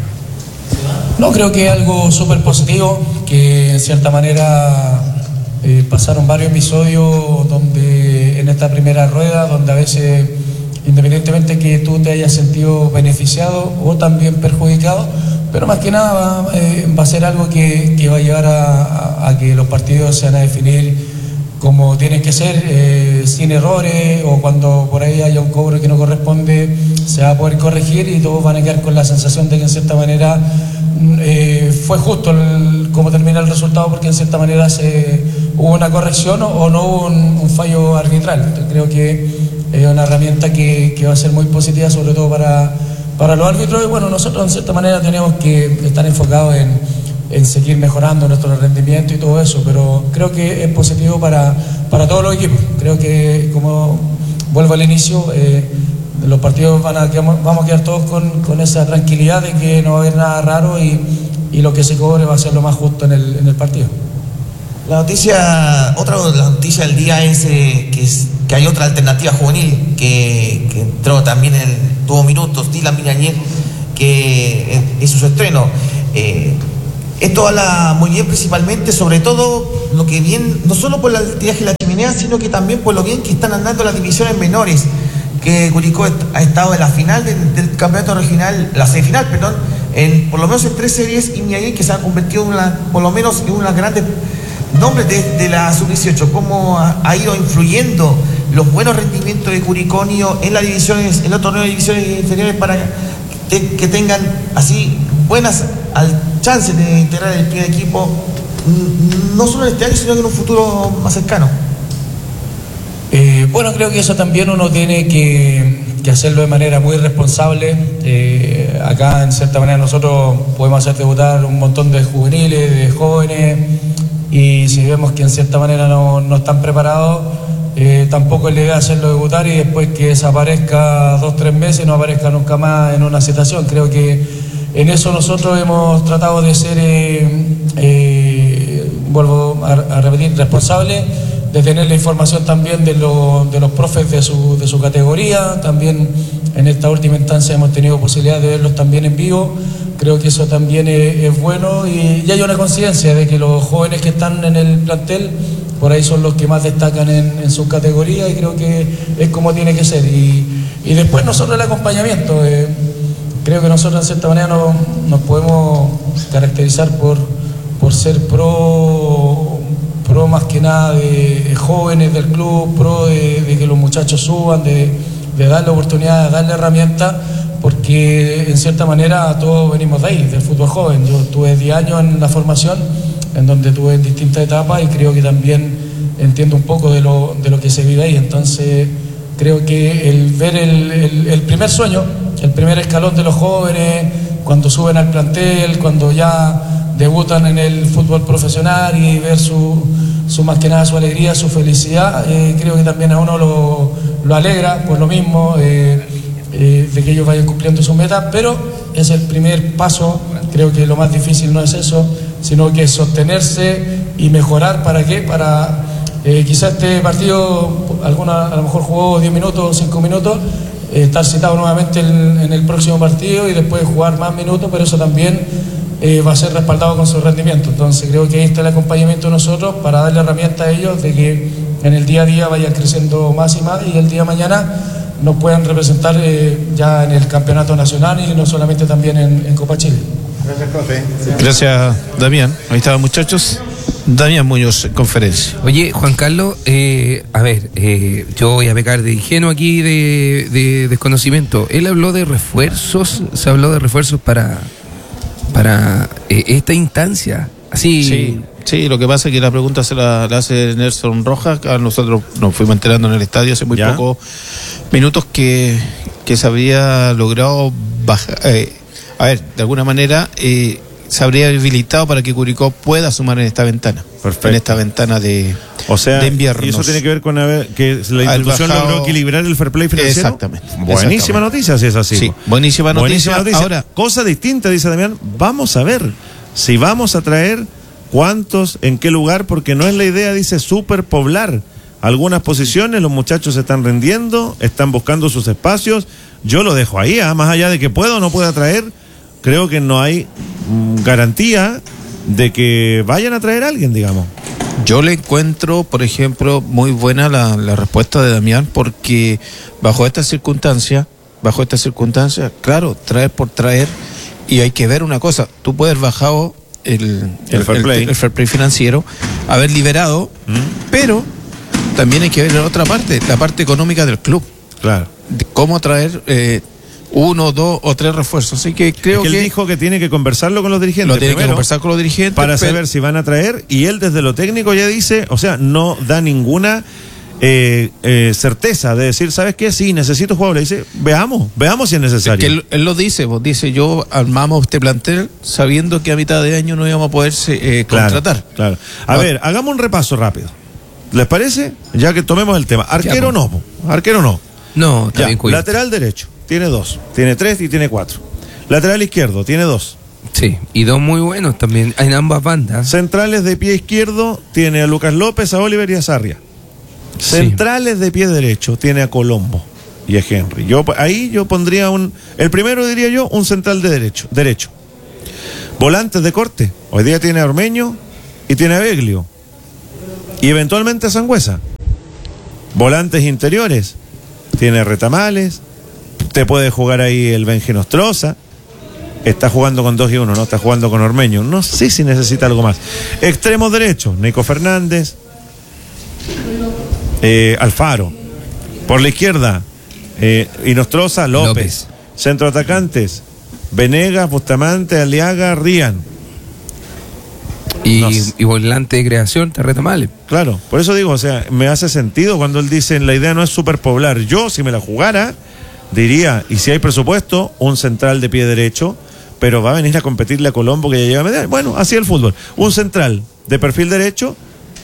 No, creo que es algo súper positivo, que en cierta manera eh, pasaron varios episodios donde en esta primera rueda, donde a veces, independientemente que tú te hayas sentido beneficiado o también perjudicado, pero más que nada va, eh, va a ser algo que, que va a llevar a, a, a que los partidos se van a definir como tienen que ser, eh, sin errores, o cuando por ahí haya un cobro que no corresponde, se va a poder corregir y todos van a quedar con la sensación de que en cierta manera eh, fue justo el, cómo termina el resultado, porque en cierta manera se, hubo una corrección o, o no hubo un, un fallo arbitral. Entonces, creo que es una herramienta que, que va a ser muy positiva, sobre todo para, para los árbitros, y bueno, nosotros en cierta manera tenemos que estar enfocados en en seguir mejorando nuestro rendimiento y todo eso, pero creo que es positivo para, para todos los equipos. Creo que, como vuelvo al inicio, eh, los partidos van a, vamos a quedar todos con, con esa tranquilidad de que no va a haber nada raro, y, y lo que se cobre va a ser lo más justo en el, en el partido. La noticia, otra la noticia del día es eh, que es que hay otra alternativa juvenil que, que entró también, en, tuvo minutos, Dylan Mirañez, que hizo su estreno. Eh, esto habla muy bien, principalmente, sobre todo, lo que bien, no solo por el tiraje de la chimenea, sino que también por lo bien que están andando las divisiones menores, que Curicó ha estado en la final del, del campeonato regional, la semifinal, perdón, en por lo menos en tres series, y Mirañez, que se ha convertido en una, por lo menos en una grande nombres de, de la sub dieciocho, cómo ha, ha ido influyendo los buenos rendimientos de Curicónio en las divisiones, en los torneos de divisiones inferiores, para que, que tengan así buenas al, chances de integrar el primer equipo, no solo en este año, sino que en un futuro más cercano. Eh, bueno, creo que eso también uno tiene que, que hacerlo de manera muy responsable. Eh, acá, en cierta manera, nosotros podemos hacer debutar un montón de juveniles, de jóvenes, y si vemos que en cierta manera no, no están preparados, eh, tampoco es la idea hacerlo debutar y después que desaparezca dos, tres meses y no aparezca nunca más en una situación. Creo que en eso nosotros hemos tratado de ser, eh, eh, vuelvo a, a repetir, responsables, de tener la información también de, lo, de los profes de su, de su categoría. También en esta última instancia hemos tenido posibilidad de verlos también en vivo. Creo que eso también es, es bueno, y, y hay una coincidencia de que los jóvenes que están en el plantel por ahí son los que más destacan en, en su categoría, y creo que es como tiene que ser. Y, y después nosotros el acompañamiento, eh, creo que nosotros en cierta manera no, nos podemos caracterizar por, por ser pro, pro más que nada de, de jóvenes del club, pro de, de que los muchachos suban, de, de darle oportunidad, de darle herramientas, porque en cierta manera todos venimos de ahí, del fútbol joven. Yo tuve diez años en la formación, en donde tuve en distintas etapas, y creo que también entiendo un poco de lo, de lo que se vive ahí. Entonces creo que el ver el, el, el primer sueño, el primer escalón de los jóvenes, cuando suben al plantel, cuando ya debutan en el fútbol profesional, y ver su, su más que nada su alegría, su felicidad, eh, creo que también a uno lo, lo alegra por lo mismo, eh, eh, de que ellos vayan cumpliendo su meta, pero es el primer paso. Creo que lo más difícil no es eso, sino que es sostenerse y mejorar. ¿Para qué? Para eh, quizás este partido, alguna, a lo mejor jugó diez minutos, cinco minutos, eh, estar citado nuevamente en, en el próximo partido y después jugar más minutos, pero eso también eh, va a ser respaldado con su rendimiento. Entonces creo que ahí está el acompañamiento de nosotros para darle herramientas a ellos de que en el día a día vayan creciendo más y más, y el día de mañana nos puedan representar eh, ya en el campeonato nacional, y no solamente también en, en Copa Chile. Gracias, profe. Gracias, Damián. Ahí estaban, muchachos. Damián Muñoz, conferencia. Oye, Juan Carlos, eh, a ver, eh, yo voy a pecar de ingenuo aquí, de, de desconocimiento. Él habló de refuerzos, se habló de refuerzos para, para eh, esta instancia. Así. Sí, sí, lo que pasa es que la pregunta se la, la hace Nelson Rojas. Nosotros nos fuimos enterando en el estadio hace muy pocos minutos que, que se habría logrado bajar. Eh, a ver, de alguna manera eh, se habría habilitado para que Curicó pueda sumar en esta ventana. Perfecto. En esta ventana de, o sea, de invierno. Y eso tiene que ver con haber, que la institución bajado, logró equilibrar el fair play financiero. Exactamente. Buenísima exactamente. noticia, si es así. Sí, buenísima noticia. Buenísima noticia. Ahora, cosa distinta, dice Damián, vamos a ver si vamos a traer cuántos, en qué lugar, porque no es la idea, dice, superpoblar algunas posiciones. Los muchachos se están rendiendo, están buscando sus espacios. Yo lo dejo ahí, ¿eh? Más allá de que pueda o no pueda traer, creo que no hay mm, garantía de que vayan a traer a alguien, digamos. Yo le encuentro, por ejemplo, muy buena la, la respuesta de Damián, porque bajo estas circunstancias, bajo estas circunstancias, claro, traer por traer, y hay que ver una cosa, tú puedes haber bajado el, el, el, fair, play. el, el fair play financiero, haber liberado, ¿Mm? pero también hay que ver la otra parte, la parte económica del club. Claro. De cómo traer eh, uno, dos o tres refuerzos. Así que creo es que que él dijo que tiene que conversarlo con los dirigentes. Lo tiene primero, que conversar con los dirigentes para pero... saber si van a traer, y él desde lo técnico ya dice, o sea, no da ninguna eh, eh, certeza de decir, ¿sabes qué? Sí, necesito jugadores. Dice, veamos, veamos si es necesario. Es que él, él lo dice, vos dice, yo armamos este plantel sabiendo que a mitad de año no íbamos a poder eh, contratar. Claro, claro. A ah. ver, hagamos un repaso rápido. ¿Les parece? Ya que tomemos el tema. Arquero no, arquero no. No, está bien cuidado. Lateral derecho, tiene dos, tiene tres y tiene cuatro. Lateral izquierdo, tiene dos. Sí, y dos muy buenos también, en ambas bandas. Centrales de pie izquierdo, tiene a Lucas López, a Oliver y a Sarria. Centrales de pie derecho tiene a Colombo y a Henry. Yo ahí yo pondría un, el primero diría yo, un central de derecho, derecho. Volantes de corte. Hoy día tiene a Ormeño y tiene a Beglio. Y eventualmente a Sangüesa. Volantes interiores. Tiene a Retamales. Te puede jugar ahí el Benji Nostroza. Está jugando con dos y uno, ¿no? Está jugando con Ormeño. No sé si necesita algo más. Extremos derechos. Nico Fernández. Eh, Alfaro. Por la izquierda, eh, Inostroza, López. López. Centro atacantes, Venegas, Bustamante, Aliaga, Rían. Y, no y volante de creación, Retamales. Claro, por eso digo, o sea, me hace sentido cuando él dice, la idea no es superpoblar. Yo, si me la jugara, diría, y si hay presupuesto, un central de pie derecho, pero va a venir a competirle a Colombo que ya lleva media. Bueno, así el fútbol. Un central de perfil derecho.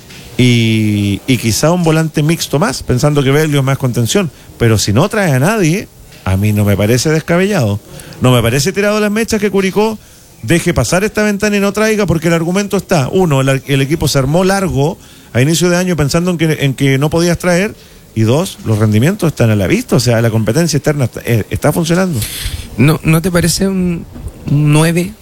Y, y quizá un volante mixto más, pensando que Beglio es más contención. Pero si no trae a nadie, a mí no me parece descabellado. No me parece tirado las mechas que Curicó deje pasar esta ventana y no traiga, porque el argumento está. Uno, el, el equipo se armó largo a inicio de año pensando en que, en que no podías traer. Y dos, los rendimientos están a la vista. O sea, la competencia externa está, eh, está funcionando. ¿No, ¿No te parece un nueve?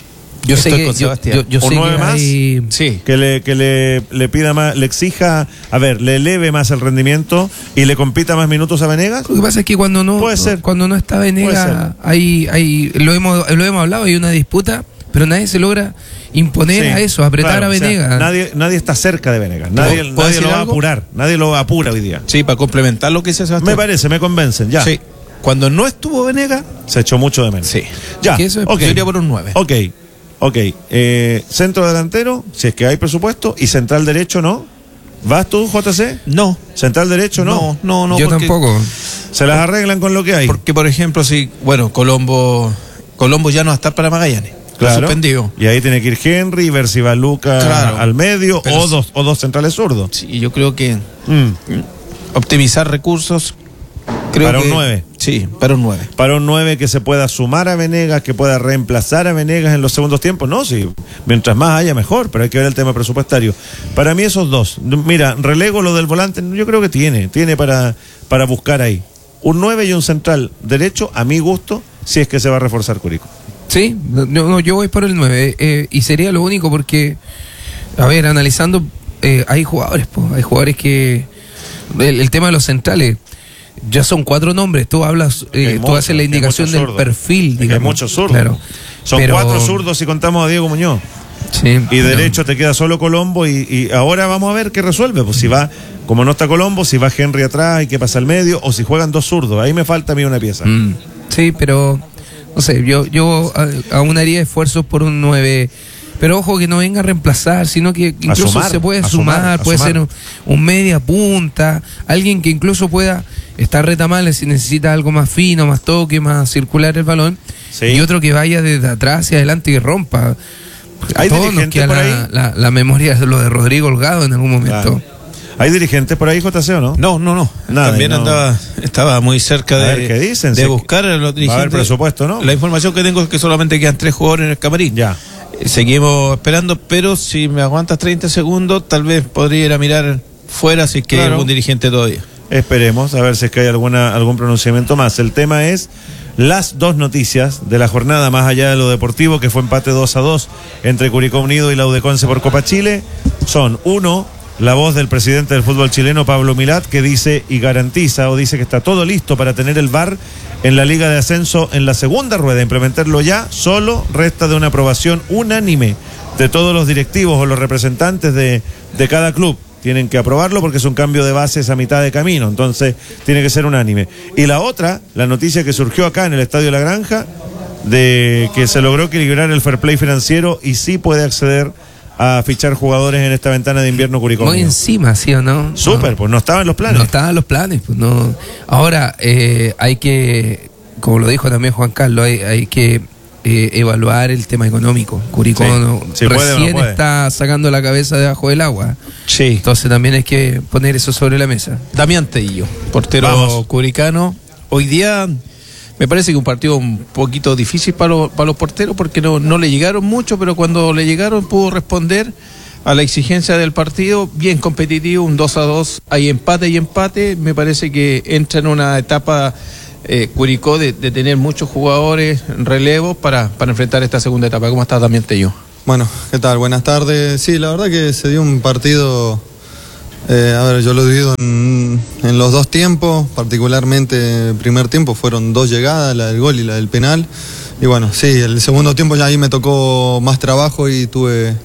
Yo sé que yo, yo, yo o sé nueve que más, hay... sí. que le que le, le pida más, le exija, a ver, le eleve más el rendimiento y le compita más minutos a Venegas. Lo que pasa es que cuando no, puede ser. cuando no está Venegas, hay, hay, lo hemos, lo hemos hablado, hay una disputa, pero nadie se logra imponer sí, a eso, apretar claro, a Venegas. O sea, nadie, nadie está cerca de Venegas, nadie, nadie lo va a apurar, nadie lo apura hoy día. Sí, para complementar lo que dice Sebastián. Me parece, me convencen, ya. Sí. Cuando no estuvo Venegas, se echó mucho de menos. Sí. Ya. Eso es, okay. Yo iría por un nueve. Ok. Ok, eh, centro delantero, si es que hay presupuesto, y central derecho, ¿no? ¿Vas tú, J C? No. ¿Central derecho, no? No, no, no. Yo tampoco. ¿Se las arreglan con lo que hay? Porque, por ejemplo, si, bueno, Colombo Colombo ya no va a estar para Magallanes. Claro. Suspendido. Y ahí tiene que ir Henry, ver si va Luca claro, al medio, o dos, o dos centrales zurdos. Sí, yo creo que mm. optimizar recursos. Creo para que, un nueve. Sí, para un nueve. Para un nueve que se pueda sumar a Venegas, que pueda reemplazar a Venegas en los segundos tiempos. No, sí, mientras más haya mejor, pero hay que ver el tema presupuestario. Para mí esos dos. Mira, relego lo del volante, yo creo que tiene, tiene para, para buscar ahí. Un nueve y un central derecho, a mi gusto, si es que se va a reforzar Curicó. Sí, no, no, yo voy por el nueve, eh, y sería lo único porque, a ver, analizando, eh, hay jugadores, pues, hay jugadores que, el, el tema de los centrales, ya son cuatro nombres, tú hablas, eh, tú haces la indicación del zurdo. Perfil, digamos. Hay muchos zurdos. Claro. Son Pero... cuatro zurdos si contamos a Diego Muñoz. Sí, y derecho no. te queda solo Colombo y, y ahora vamos a ver qué resuelve. Pues si va, como no está Colombo, si va Henry atrás y qué pasa al medio, o si juegan dos zurdos. Ahí me falta a mí una pieza. Mm. Sí, pero no sé, yo, yo aún haría esfuerzos por un nueve. Pero ojo que no venga a reemplazar, sino que incluso sumar, se puede sumar, sumar puede sumar. ser un, un media punta, alguien que incluso pueda estar Retamales si necesita algo más fino, más toque, más circular el balón, sí. Y otro que vaya desde atrás hacia adelante y rompa. ¿Hay todos nos queda por la, ahí? La, la memoria de lo de Rodrigo Holgado en algún momento. Claro. ¿Hay dirigentes por ahí, J C, o no? No, no, no. Nada, También no. andaba, estaba muy cerca de, ver, ¿qué dicen? de buscar a los dirigentes. Va a haber presupuesto, ¿no? La información que tengo es que solamente quedan tres jugadores en el camarín. Ya. Seguimos esperando, pero si me aguantas treinta segundos, tal vez podría ir a mirar fuera si es que claro. hay algún dirigente todavía. Esperemos, a ver si es que hay alguna algún pronunciamiento más. El tema es las dos noticias de la jornada, más allá de lo deportivo, que fue empate dos a dos entre Curicó Unido y la U D Conce por Copa Chile, son uno, la voz del presidente del fútbol chileno, Pablo Milat, que dice y garantiza o dice que está todo listo para tener el V A R en la Liga de Ascenso en la segunda rueda, implementarlo ya, solo resta de una aprobación unánime de todos los directivos o los representantes de, de cada club. Tienen que aprobarlo porque es un cambio de bases a mitad de camino, entonces tiene que ser unánime. Y la otra, la noticia que surgió acá en el Estadio La Granja, de que se logró equilibrar el fair play financiero y sí puede acceder a fichar jugadores en esta ventana de invierno Curicó. Muy encima, ¿sí o no? Súper, no. Pues no estaban los planes. No estaban los planes, pues no. Ahora, eh, hay que, como lo dijo también Juan Carlos, hay, hay que eh, evaluar el tema económico. Curicó sí. no, si recién puede, no puede. está sacando la cabeza debajo del agua. Sí. Entonces también hay que poner eso sobre la mesa. Damián Tello, portero Vamos. curicano. Hoy día me parece que un partido un poquito difícil para los, para los porteros porque no, no le llegaron mucho, pero cuando le llegaron pudo responder. a la exigencia del partido, bien competitivo, un dos a dos, hay empate y empate, me parece que entra en una etapa eh, Curicó de, de tener muchos jugadores relevos para, para enfrentar esta segunda etapa. ¿Cómo estás, Damián Tello? Bueno, ¿qué tal? Buenas tardes. Sí, la verdad que se dio un partido, eh, a ver, yo lo he dividido en, en los dos tiempos, particularmente el primer tiempo fueron dos llegadas, la del gol y la del penal, y bueno, sí, el segundo tiempo ya ahí me tocó más trabajo y tuve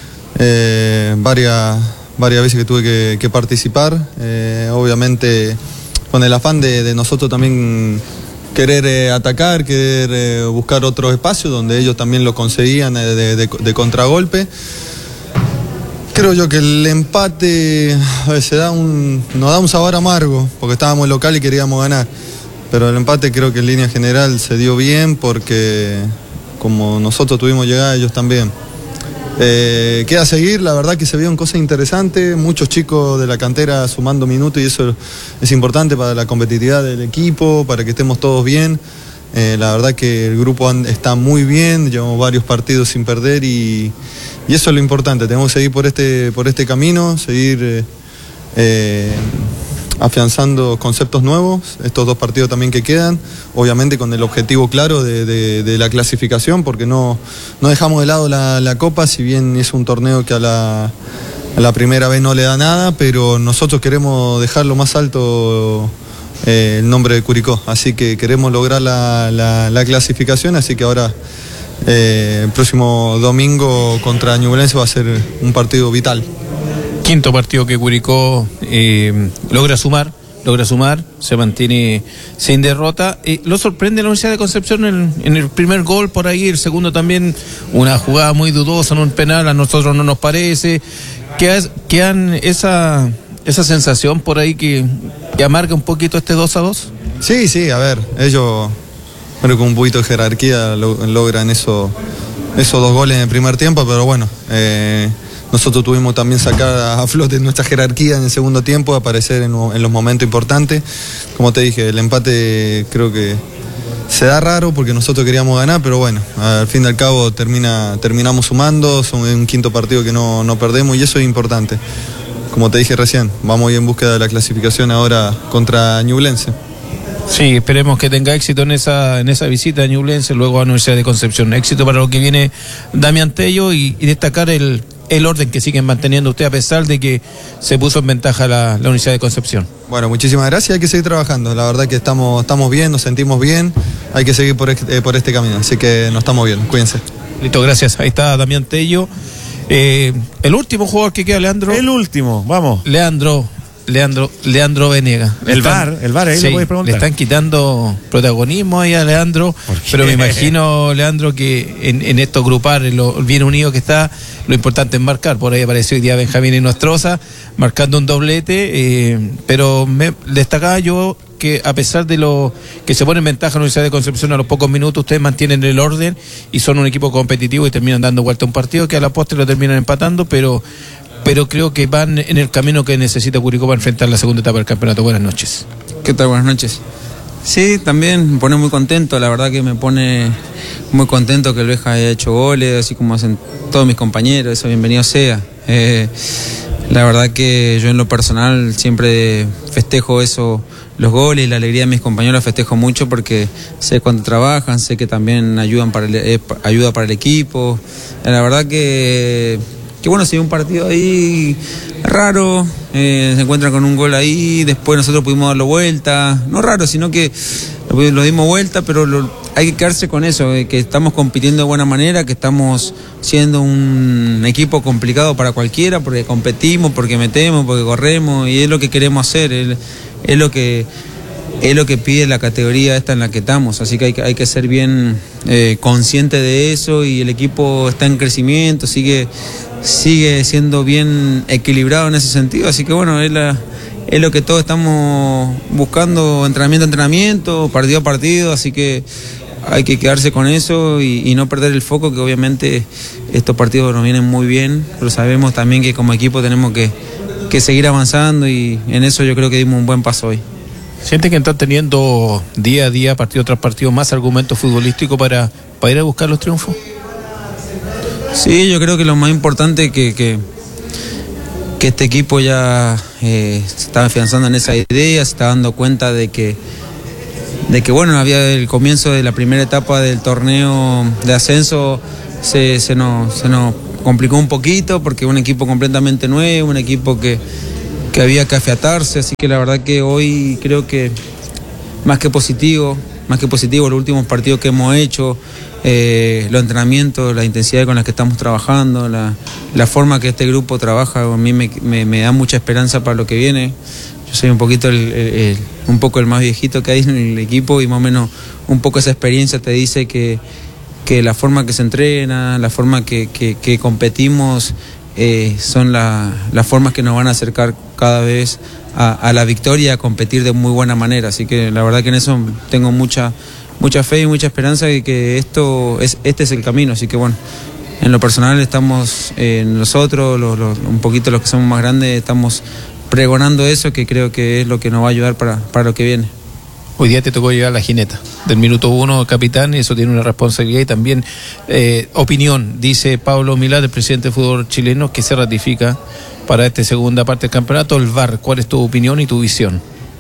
eh, varias, varias veces que tuve que, que participar, eh, obviamente con el afán de, de nosotros también querer eh, atacar, querer eh, buscar otros espacios donde ellos también lo conseguían eh, de, de, de contragolpe. Creo yo que el empate a ver, se da un, nos da un sabor amargo, porque estábamos local y queríamos ganar. Pero el empate creo que en línea general se dio bien porque como nosotros tuvimos llegada, ellos también. Eh, queda a seguir, la verdad que se vieron cosas interesantes, muchos chicos de la cantera sumando minutos y eso es importante para la competitividad del equipo, para que estemos todos bien. Eh, la verdad que el grupo está muy bien, llevamos varios partidos sin perder y, y eso es lo importante, tenemos que seguir por este, por este camino, seguir eh, eh, afianzando conceptos nuevos, estos dos partidos también que quedan, obviamente con el objetivo claro de, de, de la clasificación, porque no, no dejamos de lado la, la Copa, si bien es un torneo que a la, a la primera vez no le da nada, pero nosotros queremos dejarlo más alto eh, el nombre de Curicó, así que queremos lograr la, la, la clasificación, así que ahora eh, el próximo domingo contra Ñublense va a ser un partido vital. Quinto partido que Curicó eh, logra sumar, logra sumar, se mantiene sin derrota. Eh, lo sorprende la Universidad de Concepción en, en el primer gol por ahí, el segundo también una jugada muy dudosa en un penal, a nosotros no nos parece. ¿Qué, qué han esa, esa sensación por ahí que, que amarga un poquito este dos a dos? Sí, sí, a ver, ellos, pero con un poquito de jerarquía lo, logran eso, esos dos goles en el primer tiempo, pero bueno, eh, nosotros tuvimos también sacar a flote nuestra jerarquía en el segundo tiempo, aparecer en, en los momentos importantes. Como te dije, el empate creo que se da raro porque nosotros queríamos ganar, pero bueno, al fin y al cabo termina, terminamos sumando, son un quinto partido que no, no perdemos y eso es importante. Como te dije recién, vamos a ir en búsqueda de la clasificación ahora contra Ñublense. Sí, esperemos que tenga éxito en esa en esa visita a Ñublense, luego a la Universidad de Concepción. Éxito para lo que viene Damián Tello y, y destacar el, el orden que siguen manteniendo usted a pesar de que se puso en ventaja la, la Universidad de Concepción. Bueno, muchísimas gracias, hay que seguir trabajando, la verdad que estamos, estamos bien, nos sentimos bien, hay que seguir por, eh, por este camino, así que nos estamos bien, cuídense. Listo, gracias, ahí está Damián Tello. Eh, el último jugador que queda, Leandro. El último, vamos. Leandro. Leandro, Leandro Venega. El están, bar, el bar, ahí sí, le podéis preguntar. Le están quitando protagonismo ahí a Leandro, pero me imagino, Leandro, que en, en estos grupales, lo bien unido que está, lo importante es marcar. Por ahí apareció hoy día Benjamín Nostroza, marcando un doblete, eh, pero me destacaba yo que a pesar de lo que se pone en ventaja en la Universidad de Concepción a los pocos minutos, ustedes mantienen el orden y son un equipo competitivo y terminan dando vuelta a un partido que a la postre lo terminan empatando, pero pero creo que van en el camino que necesita Curicó para enfrentar la segunda etapa del campeonato. Buenas noches. ¿Qué tal? Buenas noches. Sí, también me pone muy contento, la verdad que me pone muy contento que el Beja haya hecho goles, así como hacen todos mis compañeros, eso bienvenido sea. Eh, la verdad que yo en lo personal siempre festejo eso, los goles y la alegría de mis compañeros, festejo mucho porque sé cuánto trabajan, sé que también ayudan para el, eh, ayuda para el equipo. La verdad que... que bueno, se dio un partido ahí raro, eh, se encuentran con un gol ahí, después nosotros pudimos darlo vuelta, no raro, sino que lo, lo dimos vuelta, pero lo, hay que quedarse con eso, eh, que estamos compitiendo de buena manera, que estamos siendo un equipo complicado para cualquiera, porque competimos, porque metemos, porque corremos, y es lo que queremos hacer, es, es lo que... es lo que pide la categoría esta en la que estamos, así que hay, hay que ser bien eh, consciente de eso y el equipo está en crecimiento, sigue, sigue siendo bien equilibrado en ese sentido, así que bueno, es, la, es lo que todos estamos buscando, entrenamiento a entrenamiento, partido a partido, así que hay que quedarse con eso y, y no perder el foco, que obviamente estos partidos nos vienen muy bien, pero sabemos también que como equipo tenemos que, que seguir avanzando y en eso yo creo que dimos un buen paso hoy. ¿Sienten que están teniendo día a día, partido tras partido, más argumentos futbolísticos para, para ir a buscar los triunfos? Sí, yo creo que lo más importante es que, que, que este equipo ya eh, se está afianzando en esa idea, se está dando cuenta de que, de que bueno, había el comienzo de la primera etapa del torneo de ascenso, se, se, nos, se nos complicó un poquito porque un equipo completamente nuevo, un equipo que, que había que afiatarse, así que la verdad que hoy creo que más que positivo, más que positivo los últimos partidos que hemos hecho, eh, los entrenamientos, la intensidad con la que estamos trabajando, la, la forma que este grupo trabaja, a mí me, me, me da mucha esperanza para lo que viene. Yo soy un poquito el, el, el, un poco el más viejito que hay en el equipo y más o menos un poco esa experiencia te dice que, que la forma que se entrena, la forma que, que, que competimos eh, son la, las formas que nos van a acercar cada vez a, a la victoria, a competir de muy buena manera. Así que la verdad que en eso tengo mucha, mucha fe y mucha esperanza de que esto es, este es el camino. Así que bueno, en lo personal estamos eh, nosotros, los, los, un poquito los que somos más grandes, estamos pregonando eso, que creo que es lo que nos va a ayudar para, para lo que viene. Hoy día te tocó llegar a la jineta del minuto uno, capitán, y eso tiene una responsabilidad y también eh, opinión, dice Pablo Milad, el presidente del fútbol chileno, que se ratifica para esta segunda parte del campeonato, el V A R. ¿Cuál es tu opinión y tu visión?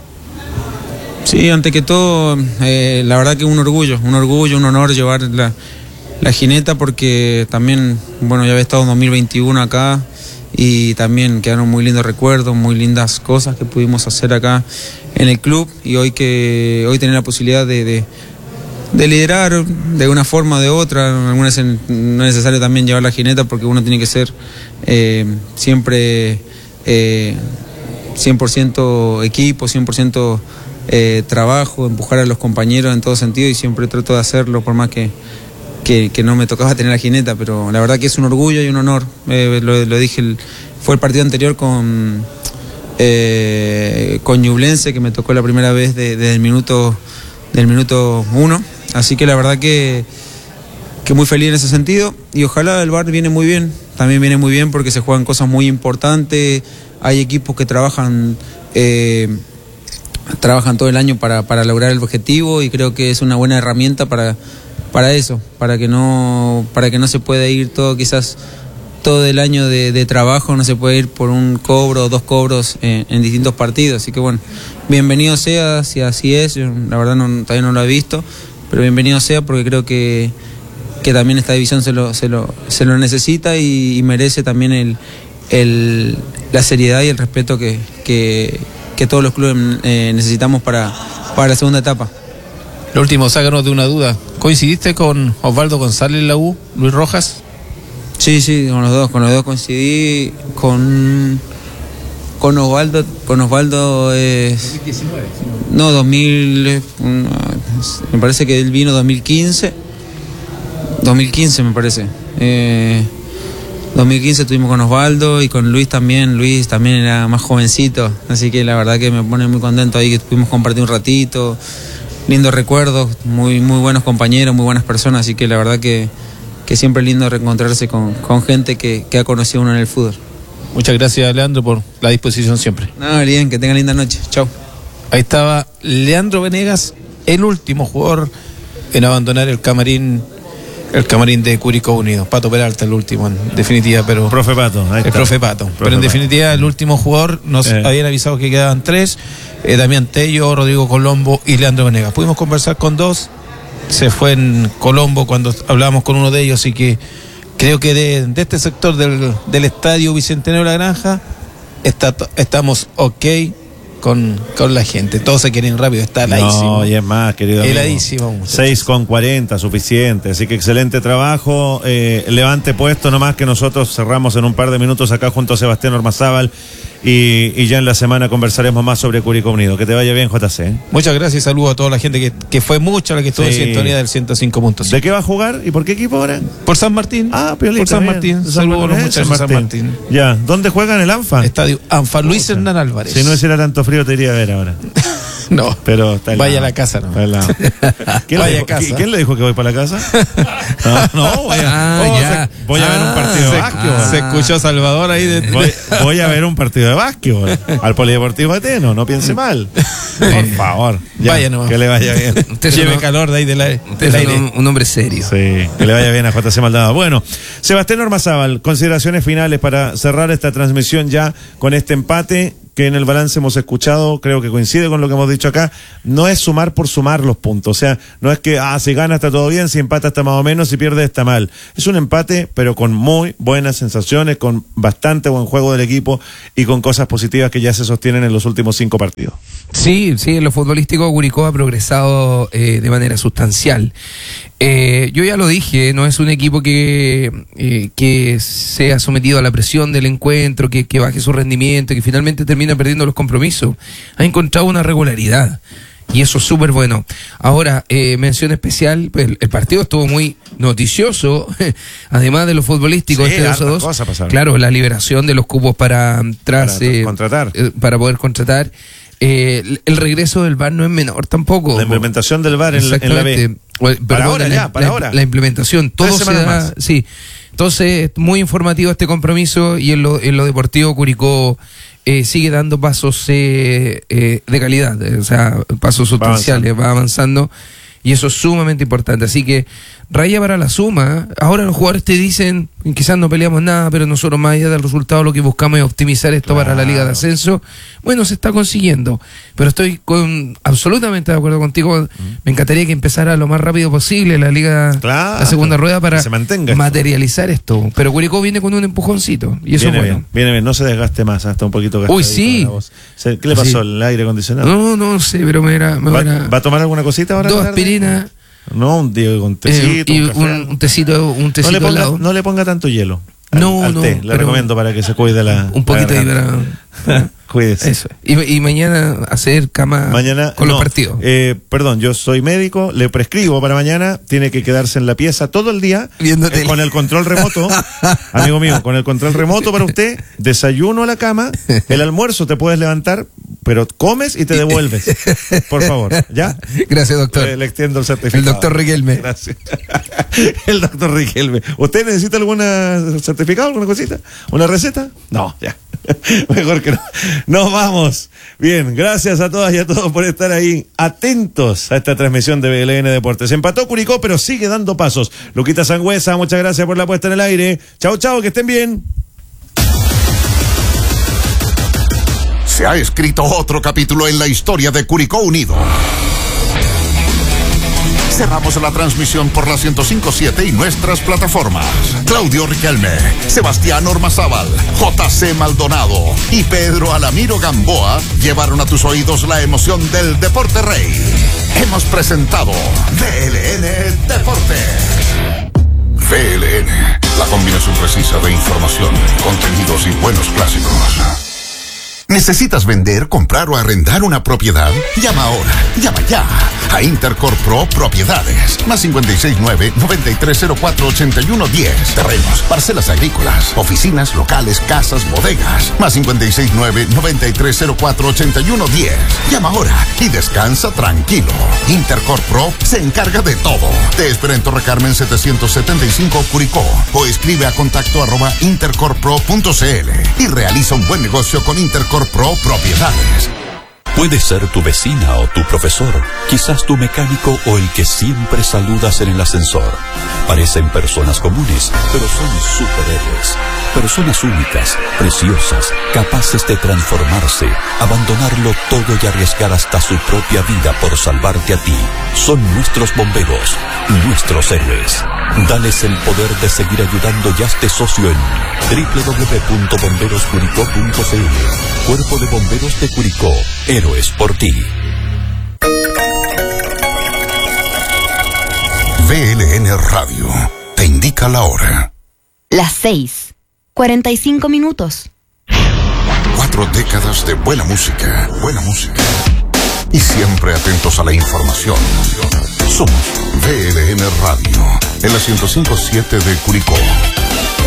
Sí, ante que todo, eh, la verdad que un orgullo, un orgullo, un honor llevar la, la jineta, porque también, bueno, ya había estado en dos mil veintiuno acá y también quedaron muy lindos recuerdos, muy lindas cosas que pudimos hacer acá en el club, y hoy que hoy tener la posibilidad de, de, de liderar de una forma o de otra. Algunas no es necesario también llevar la jineta porque uno tiene que ser eh, siempre eh, cien por ciento equipo, cien por ciento eh, trabajo, empujar a los compañeros en todo sentido, y siempre trato de hacerlo por más que Que, que no me tocaba tener la jineta, pero la verdad que es un orgullo y un honor. Eh, lo, lo dije, el, fue el partido anterior con eh, con Ñublense, que me tocó la primera vez de, de el minuto, del minuto uno, así que la verdad que, que muy feliz en ese sentido, y ojalá el V A R viene muy bien, también viene muy bien porque se juegan cosas muy importantes, hay equipos que trabajan eh, trabajan todo el año para, para lograr el objetivo, y creo que es una buena herramienta para para eso, para que no para que no se pueda ir todo, quizás todo el año de, de trabajo, no se puede ir por un cobro o dos cobros en, en distintos partidos. Así que bueno, bienvenido sea, si así es. Yo, la verdad no, todavía no lo he visto, pero bienvenido sea porque creo que, que también esta división se lo, se lo, se lo necesita y, y merece también el, el, la seriedad y el respeto que, que, que todos los clubes eh, necesitamos para, para la segunda etapa. Lo último, sácanos de una duda. ¿Coincidiste con Osvaldo González en la U, Luis Rojas? Sí, sí, con los dos, con los dos coincidí, con con Osvaldo, con Osvaldo es... dos mil diecinueve. No, dos mil, me parece que él vino dos mil quince, dos mil quince me parece. Eh, dos mil quince estuvimos con Osvaldo y con Luis también. Luis también era más jovencito, así que la verdad que me pone muy contento ahí que pudimos compartir un ratito. Lindos recuerdos, muy muy buenos compañeros, muy buenas personas, así que la verdad que, que siempre es lindo reencontrarse con, con gente que, que ha conocido uno en el fútbol. Muchas gracias, Leandro, por la disposición siempre. No, bien, que tengan linda noche. Chao. Ahí estaba Leandro Venegas, el último jugador en abandonar el camarín el camarín de Curicó Unido. Pato Peralta, el último, en definitiva, pero... Profe Pato, ahí el está. profe Pato. Profe pero en Pato. definitiva, el último jugador, nos eh. habían avisado que quedaban tres, eh, Damián Tello, Rodrigo Colombo y Leandro Venegas. Pudimos conversar con dos, se fue en Colombo cuando hablábamos con uno de ellos, así que creo que de, de este sector del, del estadio Bicentenario de la Granja, está, estamos ok con, con la gente. Todos se quieren rápido, está heladísimo. No, y es más, querido amigo. Heladísimo. seis con cuarenta, suficiente. Así que excelente trabajo. Eh, levante puesto nomás que nosotros cerramos en un par de minutos acá junto a Sebastián Ormazábal. Y, y ya en la semana conversaremos más sobre Curicó Unido. Que te vaya bien, J C. Muchas gracias y saludos a toda la gente que, que fue mucha la que estuvo sí. en sintonía del ciento cinco punto cinco. ¿De qué va a jugar y por qué equipo ahora? Por San Martín. Ah, Piolita, por San bien. Martín. San Saludos a los Martín. muchachos de San Martín. Ya, ¿dónde juegan el ANFA? Estadio ANFA, Luis Hernán Álvarez. Si no hiciera tanto frío te iría a ver ahora. No, pero está vaya a la casa, no. ¿Quién, vaya le dijo, a casa. ¿Quién le dijo que voy para la casa? No, no voy a, Ah, oh, ya. se- voy a ver un Ah, partido de se- básquetbol. ah. Se escuchó Salvador ahí de. Voy, voy a ver un partido de básquetbol al Polideportivo Ateno, no piense mal. Por favor, ya, Vaya nomás. que le vaya bien. Usted es Lleve un- calor de ahí del aire. Usted Del es aire. un, un hombre serio. Sí, que le vaya bien a J C Maldonado. Bueno, Sebastián Ormazábal, consideraciones finales para cerrar esta transmisión ya con este empate que en el balance hemos escuchado, creo que coincide con lo que hemos dicho acá, no es sumar por sumar los puntos, o sea, no es que, ah, si gana está todo bien, si empata está más o menos, si pierde está mal. Es un empate, pero con muy buenas sensaciones, con bastante buen juego del equipo y con cosas positivas que ya se sostienen en los últimos cinco partidos. Sí, sí, en lo futbolístico Curicó ha progresado eh, de manera sustancial. Eh, yo ya lo dije, no es un equipo que, eh, que sea sometido a la presión del encuentro, que, que baje su rendimiento, que finalmente termina perdiendo los compromisos. Ha encontrado una regularidad y eso es súper bueno. Ahora, eh, mención especial, pues, el, el partido estuvo muy noticioso, además de lo futbolístico. Sí, este dos a hartas dos. cosas pasaron. Claro, la liberación de los cupos para, tras, Para eh, contratar. eh, para poder contratar. Eh, el, el regreso del V A R no es menor tampoco. La implementación del V A R en la, en la B. Exactamente. O, Para perdón, ahora la, ya, para la- ahora. la implementación, todo Tres se semanas da, más. sí. Entonces, muy informativo este compromiso y en lo, en lo deportivo Curicó eh, sigue dando pasos eh, eh, de calidad, eh, o sea, pasos sustanciales, va avanzando y eso es sumamente importante. Así que raya para la suma. Ahora los jugadores te dicen, quizás no peleamos nada, pero nosotros más allá del resultado lo que buscamos es optimizar esto para la Liga de Ascenso. Bueno, se está consiguiendo, pero estoy con absolutamente de acuerdo contigo. Me encantaría que empezara lo más rápido posible la Liga, Claro, la segunda rueda para que se mantenga esto. materializar esto. Pero Curicó viene con un empujoncito y eso Viene es bueno. bien, viene bien, no se desgaste más, hasta un poquito gastadito Uy, sí. la voz. Se- ¿Qué le pasó? Sí. ¿El aire acondicionado? No, no sé, pero me, era, me ¿Va, era- va a tomar alguna cosita ahora? dos en la tarde? aspirinas No, un, digo, un eh, tecito, y un café. un, un tecito, un no, tecito le ponga, helado. no le ponga tanto hielo. al- No, al no, té, le pero recomiendo para que se cuide la. un poquito la ahí garganta. para- Cuídese. Eso. Y, y mañana hacer cama Mañana, con no, los partidos. eh, perdón, yo soy médico, le prescribo para mañana, tiene que quedarse en la pieza todo el día Viendo eh, tele. con el control remoto, amigo mío, con el control remoto para usted, desayuno a la cama, el almuerzo te puedes levantar, pero comes y te devuelves, por favor, ¿ya? Gracias, doctor. Eh, le extiendo el certificado. El doctor Riquelme. Gracias. El doctor Riquelme. ¿Usted necesita algún certificado, alguna cosita? ¿Una receta? No, ya. Mejor que no. Nos vamos. Bien, gracias a todas y a todos por estar ahí atentos a esta transmisión de B L N Deportes. Empató Curicó, pero sigue dando pasos. Luquita Sangüesa, muchas gracias por la puesta en el aire. Chao, chao, que estén bien. Se ha escrito otro capítulo en la historia de Curicó Unido. Cerramos la transmisión por la ciento cinco punto siete y nuestras plataformas. Claudio Riquelme, Sebastián Ormazábal, J C Maldonado y Pedro Alamiro Gamboa llevaron a tus oídos la emoción del Deporte Rey. Hemos presentado V L N Deportes. V L N, la combinación precisa de información, contenidos y buenos clásicos. ¿Necesitas vender, comprar o arrendar una propiedad? Llama ahora, llama ya a Intercorp Pro Propiedades. Más cinco seis nueve, nueve tres cero cuatro, ocho uno uno cero. Terrenos, parcelas agrícolas, oficinas, locales, casas, bodegas. Más cinco seis nueve, nueve tres cero cuatro, ocho uno uno cero. Llama ahora y descansa tranquilo. Intercorp Pro se encarga de todo. Te espera en Torre Carmen setecientos setenta y cinco Curicó o escribe a contacto arroba intercorpro punto cl y realiza un buen negocio con Intercorp Pro Propiedades. Puede ser tu vecina o tu profesor, quizás tu mecánico o el que siempre saludas en el ascensor. Parecen personas comunes, pero son superhéroes. Personas únicas, preciosas, capaces de transformarse, abandonarlo todo y arriesgar hasta su propia vida por salvarte a ti. Son nuestros bomberos, nuestros héroes. Dales el poder de seguir ayudando y hazte socio en doble u doble u doble u punto bomberos curicó punto cl. Cuerpo de Bomberos de Curicó, héroes por ti. V L N Radio te indica la hora. Las seis, cuarenta y cinco minutos. Cuatro décadas de buena música, buena música. Y siempre atentos a la información. Somos V L N Radio, en la ciento cinco punto siete de Curicó.